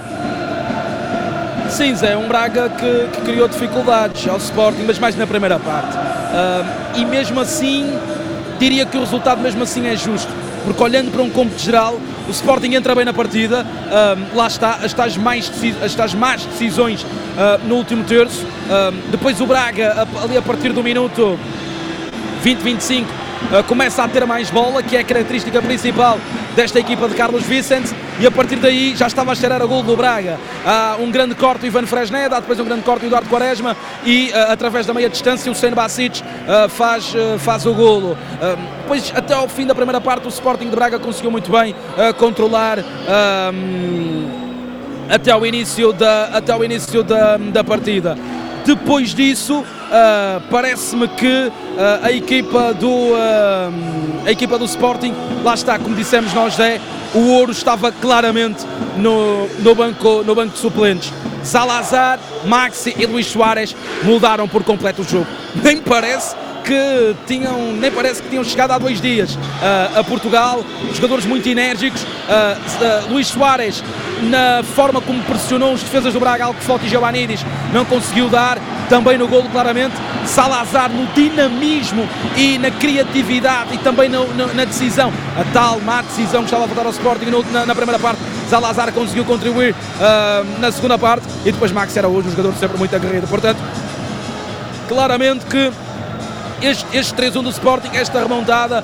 Sim, Zé, um Braga que, que criou dificuldades ao Sporting, mas mais na primeira parte. Uh, e mesmo assim, diria que o resultado mesmo assim é justo, porque olhando para um cômputo geral, o Sporting entra bem na partida, uh, lá está, as tais, mais, as tais más decisões uh, no último terço, uh, depois o Braga, ali a partir do minuto vinte, vinte e cinco, uh, começa a ter mais bola, que é a característica principal desta equipa de Carlos Vicente, e a partir daí já estava a cheirar a gol do Braga. Há um grande corte do Ivan Fresneda, há depois um grande corte do Eduardo Quaresma e uh, através da meia distância o Hussein Basic uh, faz, uh, faz o golo. Uh, depois até ao fim da primeira parte o Sporting de Braga conseguiu muito bem uh, controlar uh, até ao início da, até ao início da, da partida. Depois disso, uh, parece-me que uh, a, equipa do, uh, a equipa do Sporting, lá está, como dissemos nós, Zé, o ouro estava claramente no, no, banco, no banco de suplentes. Salazar, Maxi e Luís Soares mudaram por completo o jogo. Nem parece que tinham, nem parece que tinham chegado há dois dias uh, a Portugal, jogadores muito enérgicos, uh, uh, Luís Soares na forma como pressionou os defesas do Braga, algo que Foti Giovannidis não conseguiu dar, também no golo claramente, Salazar no dinamismo e na criatividade e também no, no, na decisão, a tal má decisão que estava a faltar ao Sporting no, na, na primeira parte, Salazar conseguiu contribuir uh, na segunda parte e depois Max era hoje um jogador sempre muito aguerrido, portanto, claramente que Este, este três a um do Sporting, esta remontada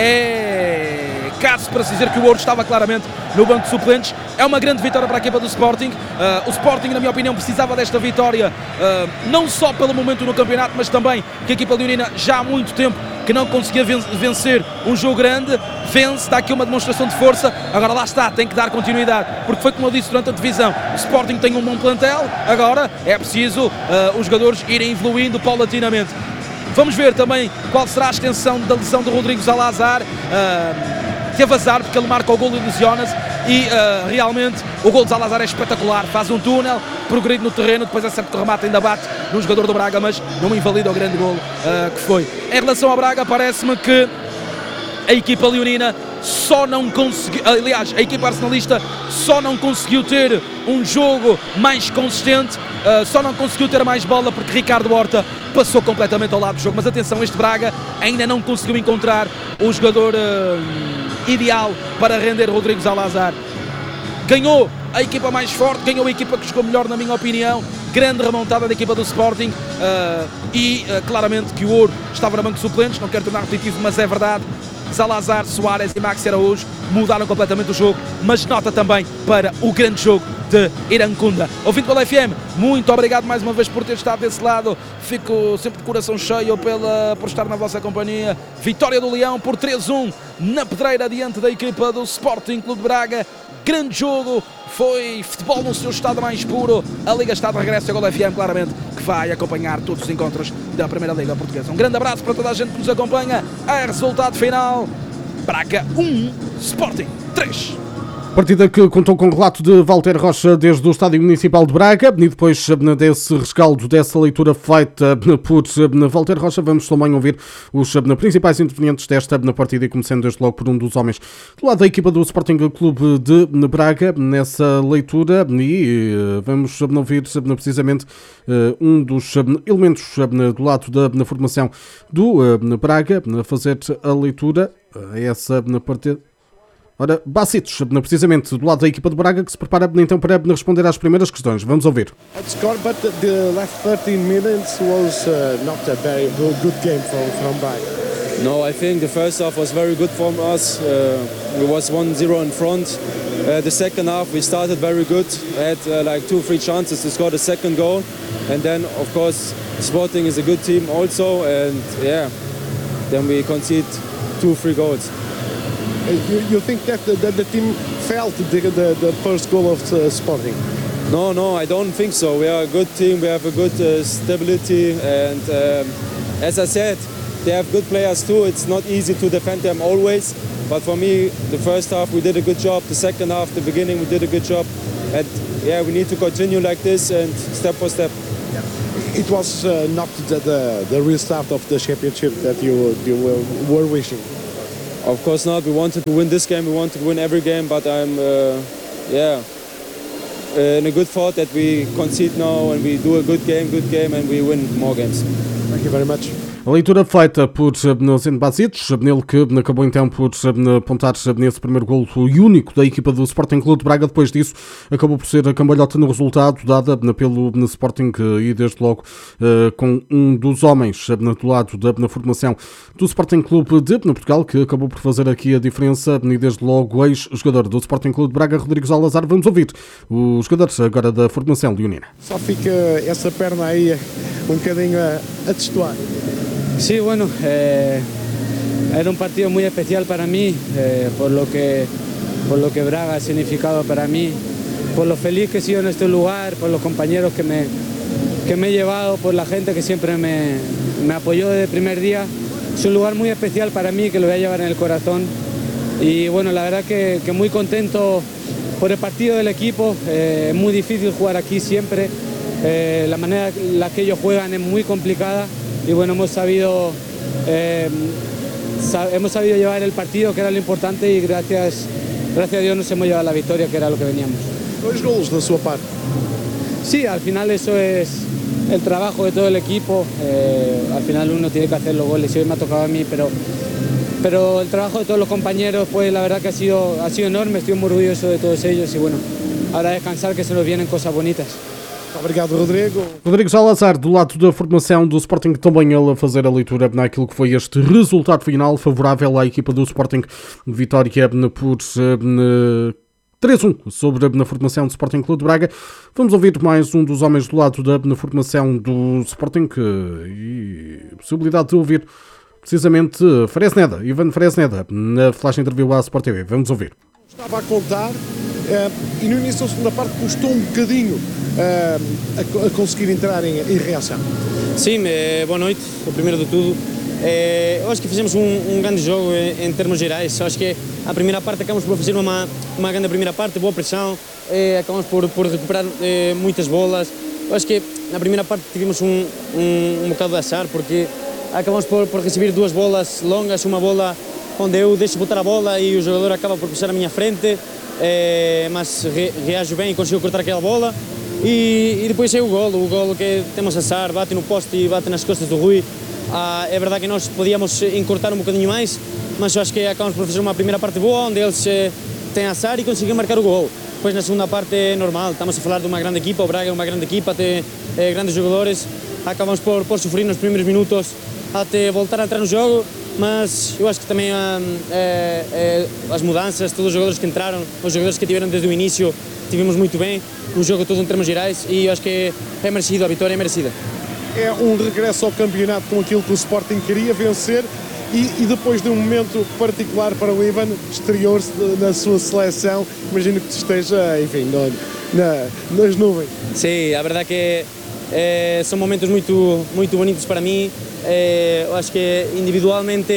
é caso para se dizer que o ouro estava claramente no banco de suplentes. É uma grande vitória para a equipa do Sporting. Uh, o Sporting, na minha opinião, precisava desta vitória, uh, não só pelo momento no campeonato, mas também que a equipa leonina já há muito tempo que não conseguia vencer um jogo grande, vence, dá aqui uma demonstração de força, agora lá está, tem que dar continuidade, porque foi como eu disse durante a divisão, o Sporting tem um bom plantel, agora é preciso uh, os jogadores irem evoluindo paulatinamente. Vamos ver também qual será a extensão da lesão de Rodrigo Salazar, uh, teve azar porque ele marca o golo e lesiona-se e uh, realmente o golo de Salazar é espetacular, faz um túnel, progride no terreno, depois é certo que o remate ainda bate no jogador do Braga, mas não invalida o grande golo uh, que foi. Em relação ao Braga, parece-me que a equipa leonina só não conseguiu, aliás, a equipa arsenalista só não conseguiu ter um jogo mais consistente, uh, só não conseguiu ter mais bola porque Ricardo Horta passou completamente ao lado do jogo, mas atenção, este Braga ainda não conseguiu encontrar o jogador uh, ideal para render Rodrigo Salazar. Ganhou a equipa mais forte, ganhou a equipa que jogou melhor na minha opinião, grande remontada da equipa do Sporting uh, e uh, claramente que o ouro estava no banco de suplentes, não quero tornar repetitivo, mas é verdade. Salazar, Soares e Maxi Araújo mudaram completamente o jogo, mas nota também para o grande jogo de Irancunda. Ouvindo pela F M, muito obrigado mais uma vez por ter estado desse lado, fico sempre de coração cheio pela, por estar na vossa companhia. Vitória do Leão por três a um na pedreira diante da equipa do Sporting Clube de Braga. Grande jogo, foi futebol no seu estado mais puro. A Liga está de regresso e a Gol F M claramente que vai acompanhar todos os encontros da Primeira Liga Portuguesa. Um grande abraço para toda a gente que nos acompanha. A resultado final, Braga um, Sporting três. Partida que contou com o relato de Walter Rocha desde o Estádio Municipal de Braga e depois desse rescaldo, dessa leitura feita por Walter Rocha, vamos também ouvir os principais intervenientes desta partida e começando desde logo por um dos homens do lado da equipa do Sporting Clube de Braga nessa leitura e vamos ouvir precisamente um dos elementos do lado da formação do Braga a fazer a leitura a essa partida. Ora, Bacitos, precisamente do lado da equipa de Braga, que se prepara então para responder às primeiras questões. Vamos ouvir. Score, but the last thirteen minutes was uh, not a very good game from, from Braga. No, I think the first half was very good from us. Uh, we was one zero in front. Uh, the second half we started very good. Had uh, like two, three chances to score the second goal. And then, of course, Sporting is a good team also. And yeah, then we concede two, three goals. You, you think that the, that the team felt the, the, the first goal of uh, Sporting? No, no, I don't think so. We are a good team, we have a good uh, stability, and um, as I said, they have good players too. It's not easy to defend them always, but for me, the first half we did a good job, the second half, the beginning we did a good job, and yeah, we need to continue like this and step for step. It was uh, not the, the, the restart of the championship that you, you were wishing. Of course not. We wanted to win this game. We wanted to win every game. But I'm, uh, yeah, uh, in a good thought that we concede now and we do a good game, good game, and we win more games. Thank you very much. A leitura feita por Zeno Bacitos, nele que acabou então por apontar nesse primeiro golo único da equipa do Sporting Clube de Braga. Depois disso, acabou por ser a cambalhota no resultado, dada pelo Sporting e desde logo com um dos homens do lado da formação do Sporting Clube de Portugal, que acabou por fazer aqui a diferença e desde logo o ex-jogador do Sporting Clube de Braga, Rodrigo Salazar. Vamos ouvir os jogadores agora da formação leonina. Só fica essa perna aí um bocadinho a, a testuar. Sí, bueno, eh, era un partido muy especial para mí, eh, por lo que, por lo que Braga ha significado para mí, por lo feliz que he sido en este lugar, por los compañeros que me, que me he llevado, por la gente que siempre me, me apoyó desde el primer día. Es un lugar muy especial para mí que lo voy a llevar en el corazón y bueno, la verdad que, que muy contento por el partido del equipo. Eh, es muy difícil jugar aquí siempre, eh, la manera en la que ellos juegan es muy complicada. Y bueno, hemos sabido, eh, sab hemos sabido llevar el partido, que era lo importante, y gracias, gracias a Dios nos hemos llevado la victoria, que era lo que veníamos. Dois golos da sua parte. Sí, al final eso es el trabajo de todo el equipo. Eh, al final uno tiene que hacer los goles y hoy me ha tocado a mí, pero, pero el trabajo de todos los compañeros, pues la verdad que ha sido, ha sido enorme. Estoy muy orgulloso de todos ellos y bueno, ahora descansar, que se nos vienen cosas bonitas. Obrigado, Rodrigo. Rodrigo Salazar, do lado da formação do Sporting, também ele a fazer a leitura naquilo que foi este resultado final favorável à equipa do Sporting, vitória por três a um sobre a formação do Sporting Clube de Braga. Vamos ouvir mais um dos homens do lado da formação do Sporting e possibilidade de ouvir precisamente Fresneda, Ivan Fresneda, na flash interview à Sport T V. Vamos ouvir. Estava a contar uh, e no início da segunda parte custou um bocadinho uh, a, a conseguir entrar em, em reação. Sim, eh, boa noite, o primeiro de tudo. Eh, eu acho que fizemos um, um grande jogo em, em termos gerais. Eu acho que a primeira parte acabamos por fazer uma, uma grande primeira parte, boa pressão, eh, acabamos por, por recuperar eh, muitas bolas. Eu acho que na primeira parte tivemos um, um, um bocado de azar, porque acabamos por, por receber duas bolas longas, uma bola onde eu deixo botar a bola e o jogador acaba por puxar à minha frente, eh, mas re, reajo bem e consigo cortar aquela bola. E, e depois é o golo, o golo que temos azar, bate no poste e bate nas costas do Rui. Ah, é verdade que nós podíamos encurtar um bocadinho mais, mas eu acho que acabamos por fazer uma primeira parte boa, onde eles eh, têm azar e conseguem marcar o gol. Depois na segunda parte é normal, estamos a falar de uma grande equipa, o Braga é uma grande equipa, tem eh, grandes jogadores, acabamos por, por sofrer nos primeiros minutos até voltar a entrar no jogo, mas eu acho que também ah, é, é, as mudanças, todos os jogadores que entraram, os jogadores que tiveram desde o início, tivemos muito bem, o jogo todo em termos gerais, e eu acho que é merecido, a vitória é merecida. É um regresso ao campeonato com aquilo que o Sporting queria vencer e, e depois de um momento particular para o Ivan, exterior-se na sua seleção, imagino que esteja, enfim, no, na, nas nuvens. Sim, a verdade que é, são momentos muito, muito bonitos para mim. É, eu acho que individualmente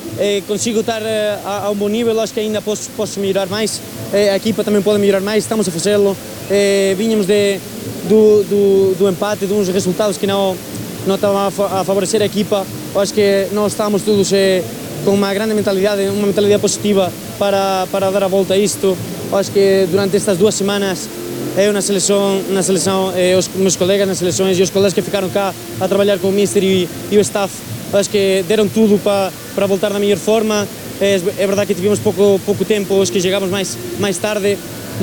eh, consigo estar eh, a, a um bom nível, acho que ainda posso, posso melhorar mais, eh, a equipa também pode melhorar mais, estamos a fazê-lo, eh, vinhamos de, do, do, do empate, de uns resultados que não, não estavam a, fa a favorecer a equipa, acho que nós estamos todos eh, com uma grande mentalidade, uma mentalidade positiva para, para dar a volta a isto, acho que durante estas duas semanas eu na seleção, na seleção eh, os meus colegas nas seleções e os colegas que ficaram cá a trabalhar com o Mister e, e o staff, acho que deram tudo para, para voltar na melhor forma. É, é verdade que tivemos pouco, pouco tempo, acho que chegamos mais, mais tarde,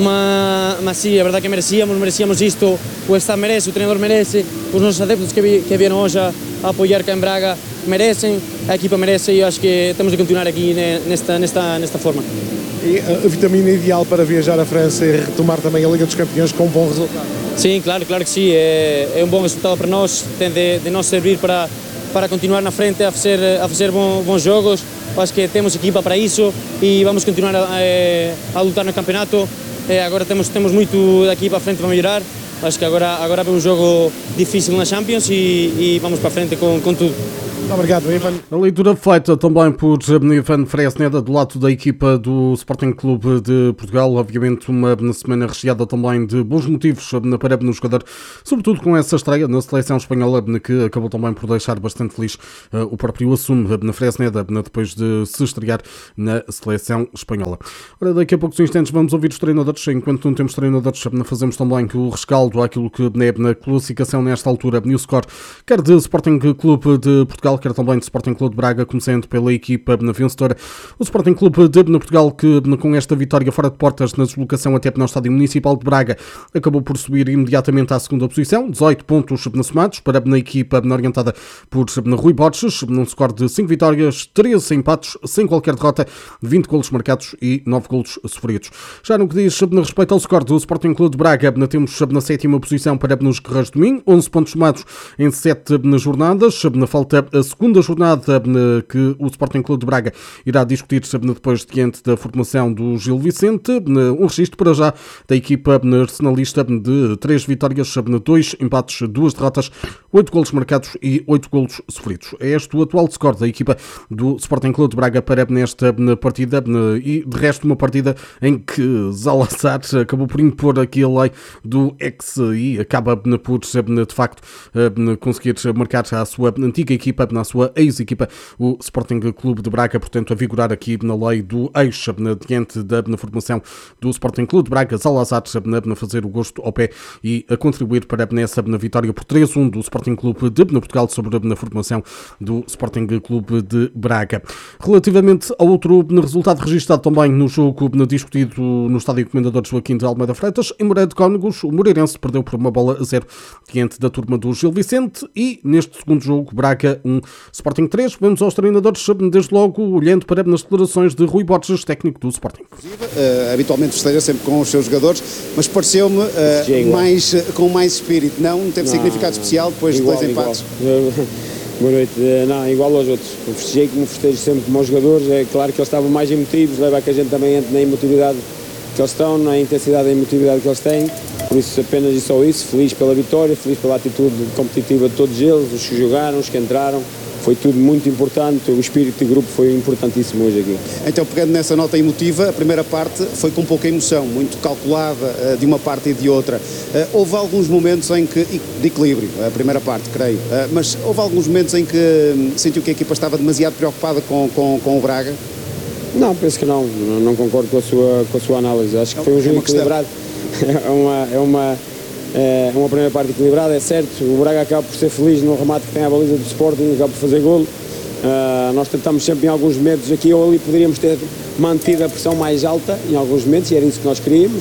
mas, mas sim, é verdade que merecíamos, merecíamos isto, o staff merece, o treinador merece, os nossos adeptos que, vi, que vieram hoje a, a apoiar cá em Braga merecem, a equipa merece e acho que temos de continuar aqui nesta, nesta, nesta forma. E a vitamina ideal para viajar à França e retomar também a Liga dos Campeões com um bom resultado? Sim, claro, claro que sim, é, é um bom resultado para nós, tem de, de nos servir para, para continuar na frente a fazer, a fazer bom, bons jogos, acho que temos equipa para isso e vamos continuar a, a, a lutar no campeonato, é, agora temos, temos muito daqui para frente para melhorar, acho que agora, agora é um jogo difícil na Champions e, e vamos para frente com, com tudo. Obrigado, Ivan. A leitura feita também por Ivan Fresneda do lado da equipa do Sporting Clube de Portugal. Obviamente uma semana recheada também de bons motivos para o jogador, sobretudo com essa estreia na seleção espanhola, que acabou também por deixar bastante feliz o próprio assumo na Fresneda depois de se estrear na seleção espanhola. Ora, daqui a poucos instantes vamos ouvir os treinadores. Enquanto não temos treinadores, fazemos também o rescaldo àquilo que é na classificação nesta altura, no score, quer de Sporting Clube de Portugal, quer também do Sporting Clube de Braga, começando pela equipa vencedora. O Sporting Clube de Portugal, que com esta vitória fora de portas na deslocação até no Estádio Municipal de Braga, acabou por subir imediatamente à segunda posição, dezoito pontos somados para a equipa orientada por Rui Borges, num score de cinco vitórias, treze empates, sem qualquer derrota, vinte golos marcados e nove golos sofridos. Já no que diz respeito ao score do Sporting Clube de Braga, temos na sétima posição para os Guerreiros de Minho, onze pontos somados em sete jornadas, falta a segunda jornada que o Sporting Clube de Braga irá discutir depois diante da formação do Gil Vicente. Um registro para já da equipa arsenalista de três vitórias, dois empates, duas derrotas, oito golos marcados e oito golos sofridos. É este o atual score da equipa do Sporting Clube de Braga para nesta partida e de resto uma partida em que Zalazar acabou por impor aqui a lei do ex e acaba por de facto conseguir marcar a sua antiga equipa, na sua ex-equipa, o Sporting Clube de Braga, portanto a vigorar aqui na lei do ex, diante da na formação do Sporting Clube de Braga, Zalazar a fazer o gosto ao pé e a contribuir para nessa na vitória por três a um do Sporting Clube de Portugal sobre a formação do Sporting Clube de Braga. Relativamente ao outro resultado registado também no jogo discutido no Estádio Comendador Joaquim de Almeida Freitas, em Moreira de Cónegos, o Moreirense perdeu por uma bola a zero diante da turma do Gil Vicente e neste segundo jogo, Braga um, Sporting três. Vamos aos treinadores, desde logo olhando para nas declarações de Rui Borges, técnico do Sporting. Uh, habitualmente festeja sempre com os seus jogadores, mas pareceu-me uh, mais, uh, com mais espírito, não? Teve não, significado não, especial depois igual, de dois empates? Boa noite. Não, igual aos outros. Eu festejei como festejo sempre com os jogadores. É claro que eles estavam mais emotivos, leva a que a gente também entre na emotividade que eles estão, na intensidade da emotividade que eles têm. Por isso, apenas e só isso. Feliz pela vitória, feliz pela atitude competitiva de todos eles, os que jogaram, os que entraram. Foi tudo muito importante, o espírito de grupo foi importantíssimo hoje aqui. Então, pegando nessa nota emotiva, a primeira parte foi com pouca emoção, muito calculada de uma parte e de outra. Houve alguns momentos em que, de equilíbrio, a primeira parte, creio, mas houve alguns momentos em que sentiu que a equipa estava demasiado preocupada com, com, com o Braga? Não, penso que não, não concordo com a sua, com a sua análise, acho que foi um jogo equilibrado. É uma... É uma É uma primeira parte equilibrada, é certo, o Braga acaba por ser feliz no remate que tem à baliza do Sporting, acaba por fazer golo. Uh, nós tentamos sempre em alguns momentos, aqui ou ali poderíamos ter mantido a pressão mais alta em alguns momentos e era isso que nós queríamos,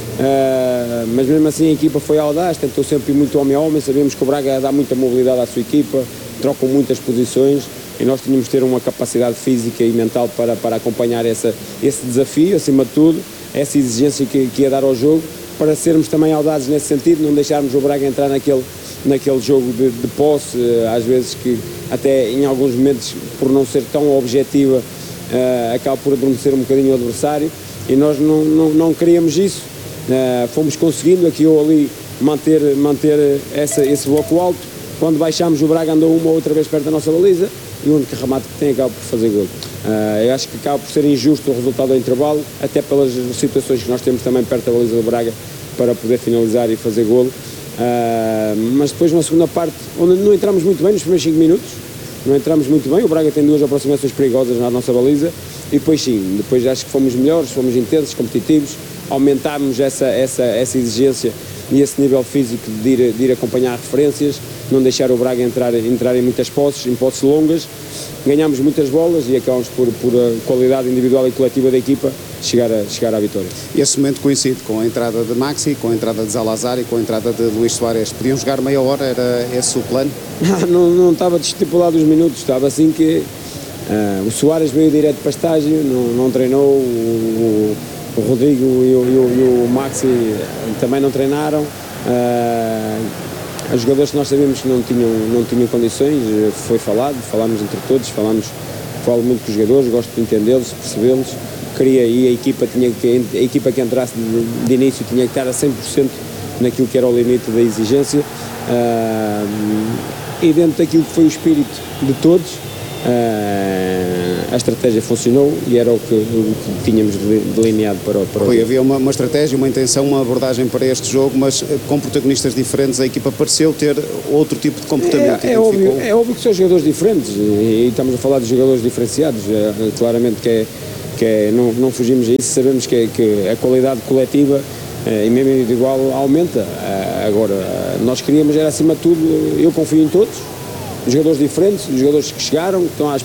uh, mas mesmo assim a equipa foi audaz, tentou sempre ir muito homem a homem, sabíamos que o Braga dá muita mobilidade à sua equipa, trocam muitas posições e nós tínhamos de ter uma capacidade física e mental para, para acompanhar essa, esse desafio, acima de tudo, essa exigência que, que ia dar ao jogo, para sermos também audazes nesse sentido, não deixarmos o Braga entrar naquele, naquele jogo de, de posse, às vezes que até em alguns momentos, por não ser tão objetiva, uh, acaba por adormecer um bocadinho o adversário e nós não, não, não queríamos isso, uh, fomos conseguindo aqui ou ali manter, manter essa, esse bloco alto, quando baixámos o Braga andou uma ou outra vez perto da nossa baliza e o único remate que tem acaba por fazer gol. Uh, eu acho que acaba por ser injusto o resultado do intervalo, até pelas situações que nós temos também perto da baliza do Braga para poder finalizar e fazer golo. Uh, mas depois na segunda parte, onde não entramos muito bem nos primeiros cinco minutos, não entramos muito bem, o Braga tem duas aproximações perigosas na nossa baliza e depois sim, depois acho que fomos melhores, fomos intensos, competitivos, aumentámos essa, essa, essa exigência e esse nível físico de ir, de ir acompanhar referências, não deixar o Braga entrar, entrar em muitas posses, em posses longas, ganhámos muitas bolas e acabamos por, por a qualidade individual e coletiva da equipa chegar, a, chegar à vitória. E esse momento coincide com a entrada de Maxi, com a entrada de Zalazar e com a entrada de Luís Soares. Podiam jogar meia hora, era esse o plano? não, não estava estipulado os minutos, estava assim que uh, o Soares veio direto para estágio, não, não treinou, o, o Rodrigo e o, e, o, e o Maxi também não treinaram. Uh, Os jogadores que nós sabíamos que não tinham, não tinham condições, foi falado, falámos entre todos, falámos, falo muito com os jogadores, gosto de entendê-los, percebê-los, queria e a equipa, tinha que, a equipa que entrasse de, de início tinha que estar a cem por cento naquilo que era o limite da exigência uh, e dentro daquilo que foi o espírito de todos, Uh, a estratégia funcionou e era o que, o que tínhamos delineado para o, para o Rui, jogo. havia uma, uma estratégia, uma intenção, uma abordagem para este jogo, mas com protagonistas diferentes a equipa pareceu ter outro tipo de comportamento. É, é, óbvio, é óbvio que são jogadores diferentes e, e estamos a falar de jogadores diferenciados, é, claramente que, é, que é, não, não fugimos a isso, sabemos que, é, que a qualidade coletiva é, e mesmo individual aumenta. É, agora, nós queríamos era acima de tudo, eu confio em todos, jogadores diferentes, jogadores que chegaram, que estão à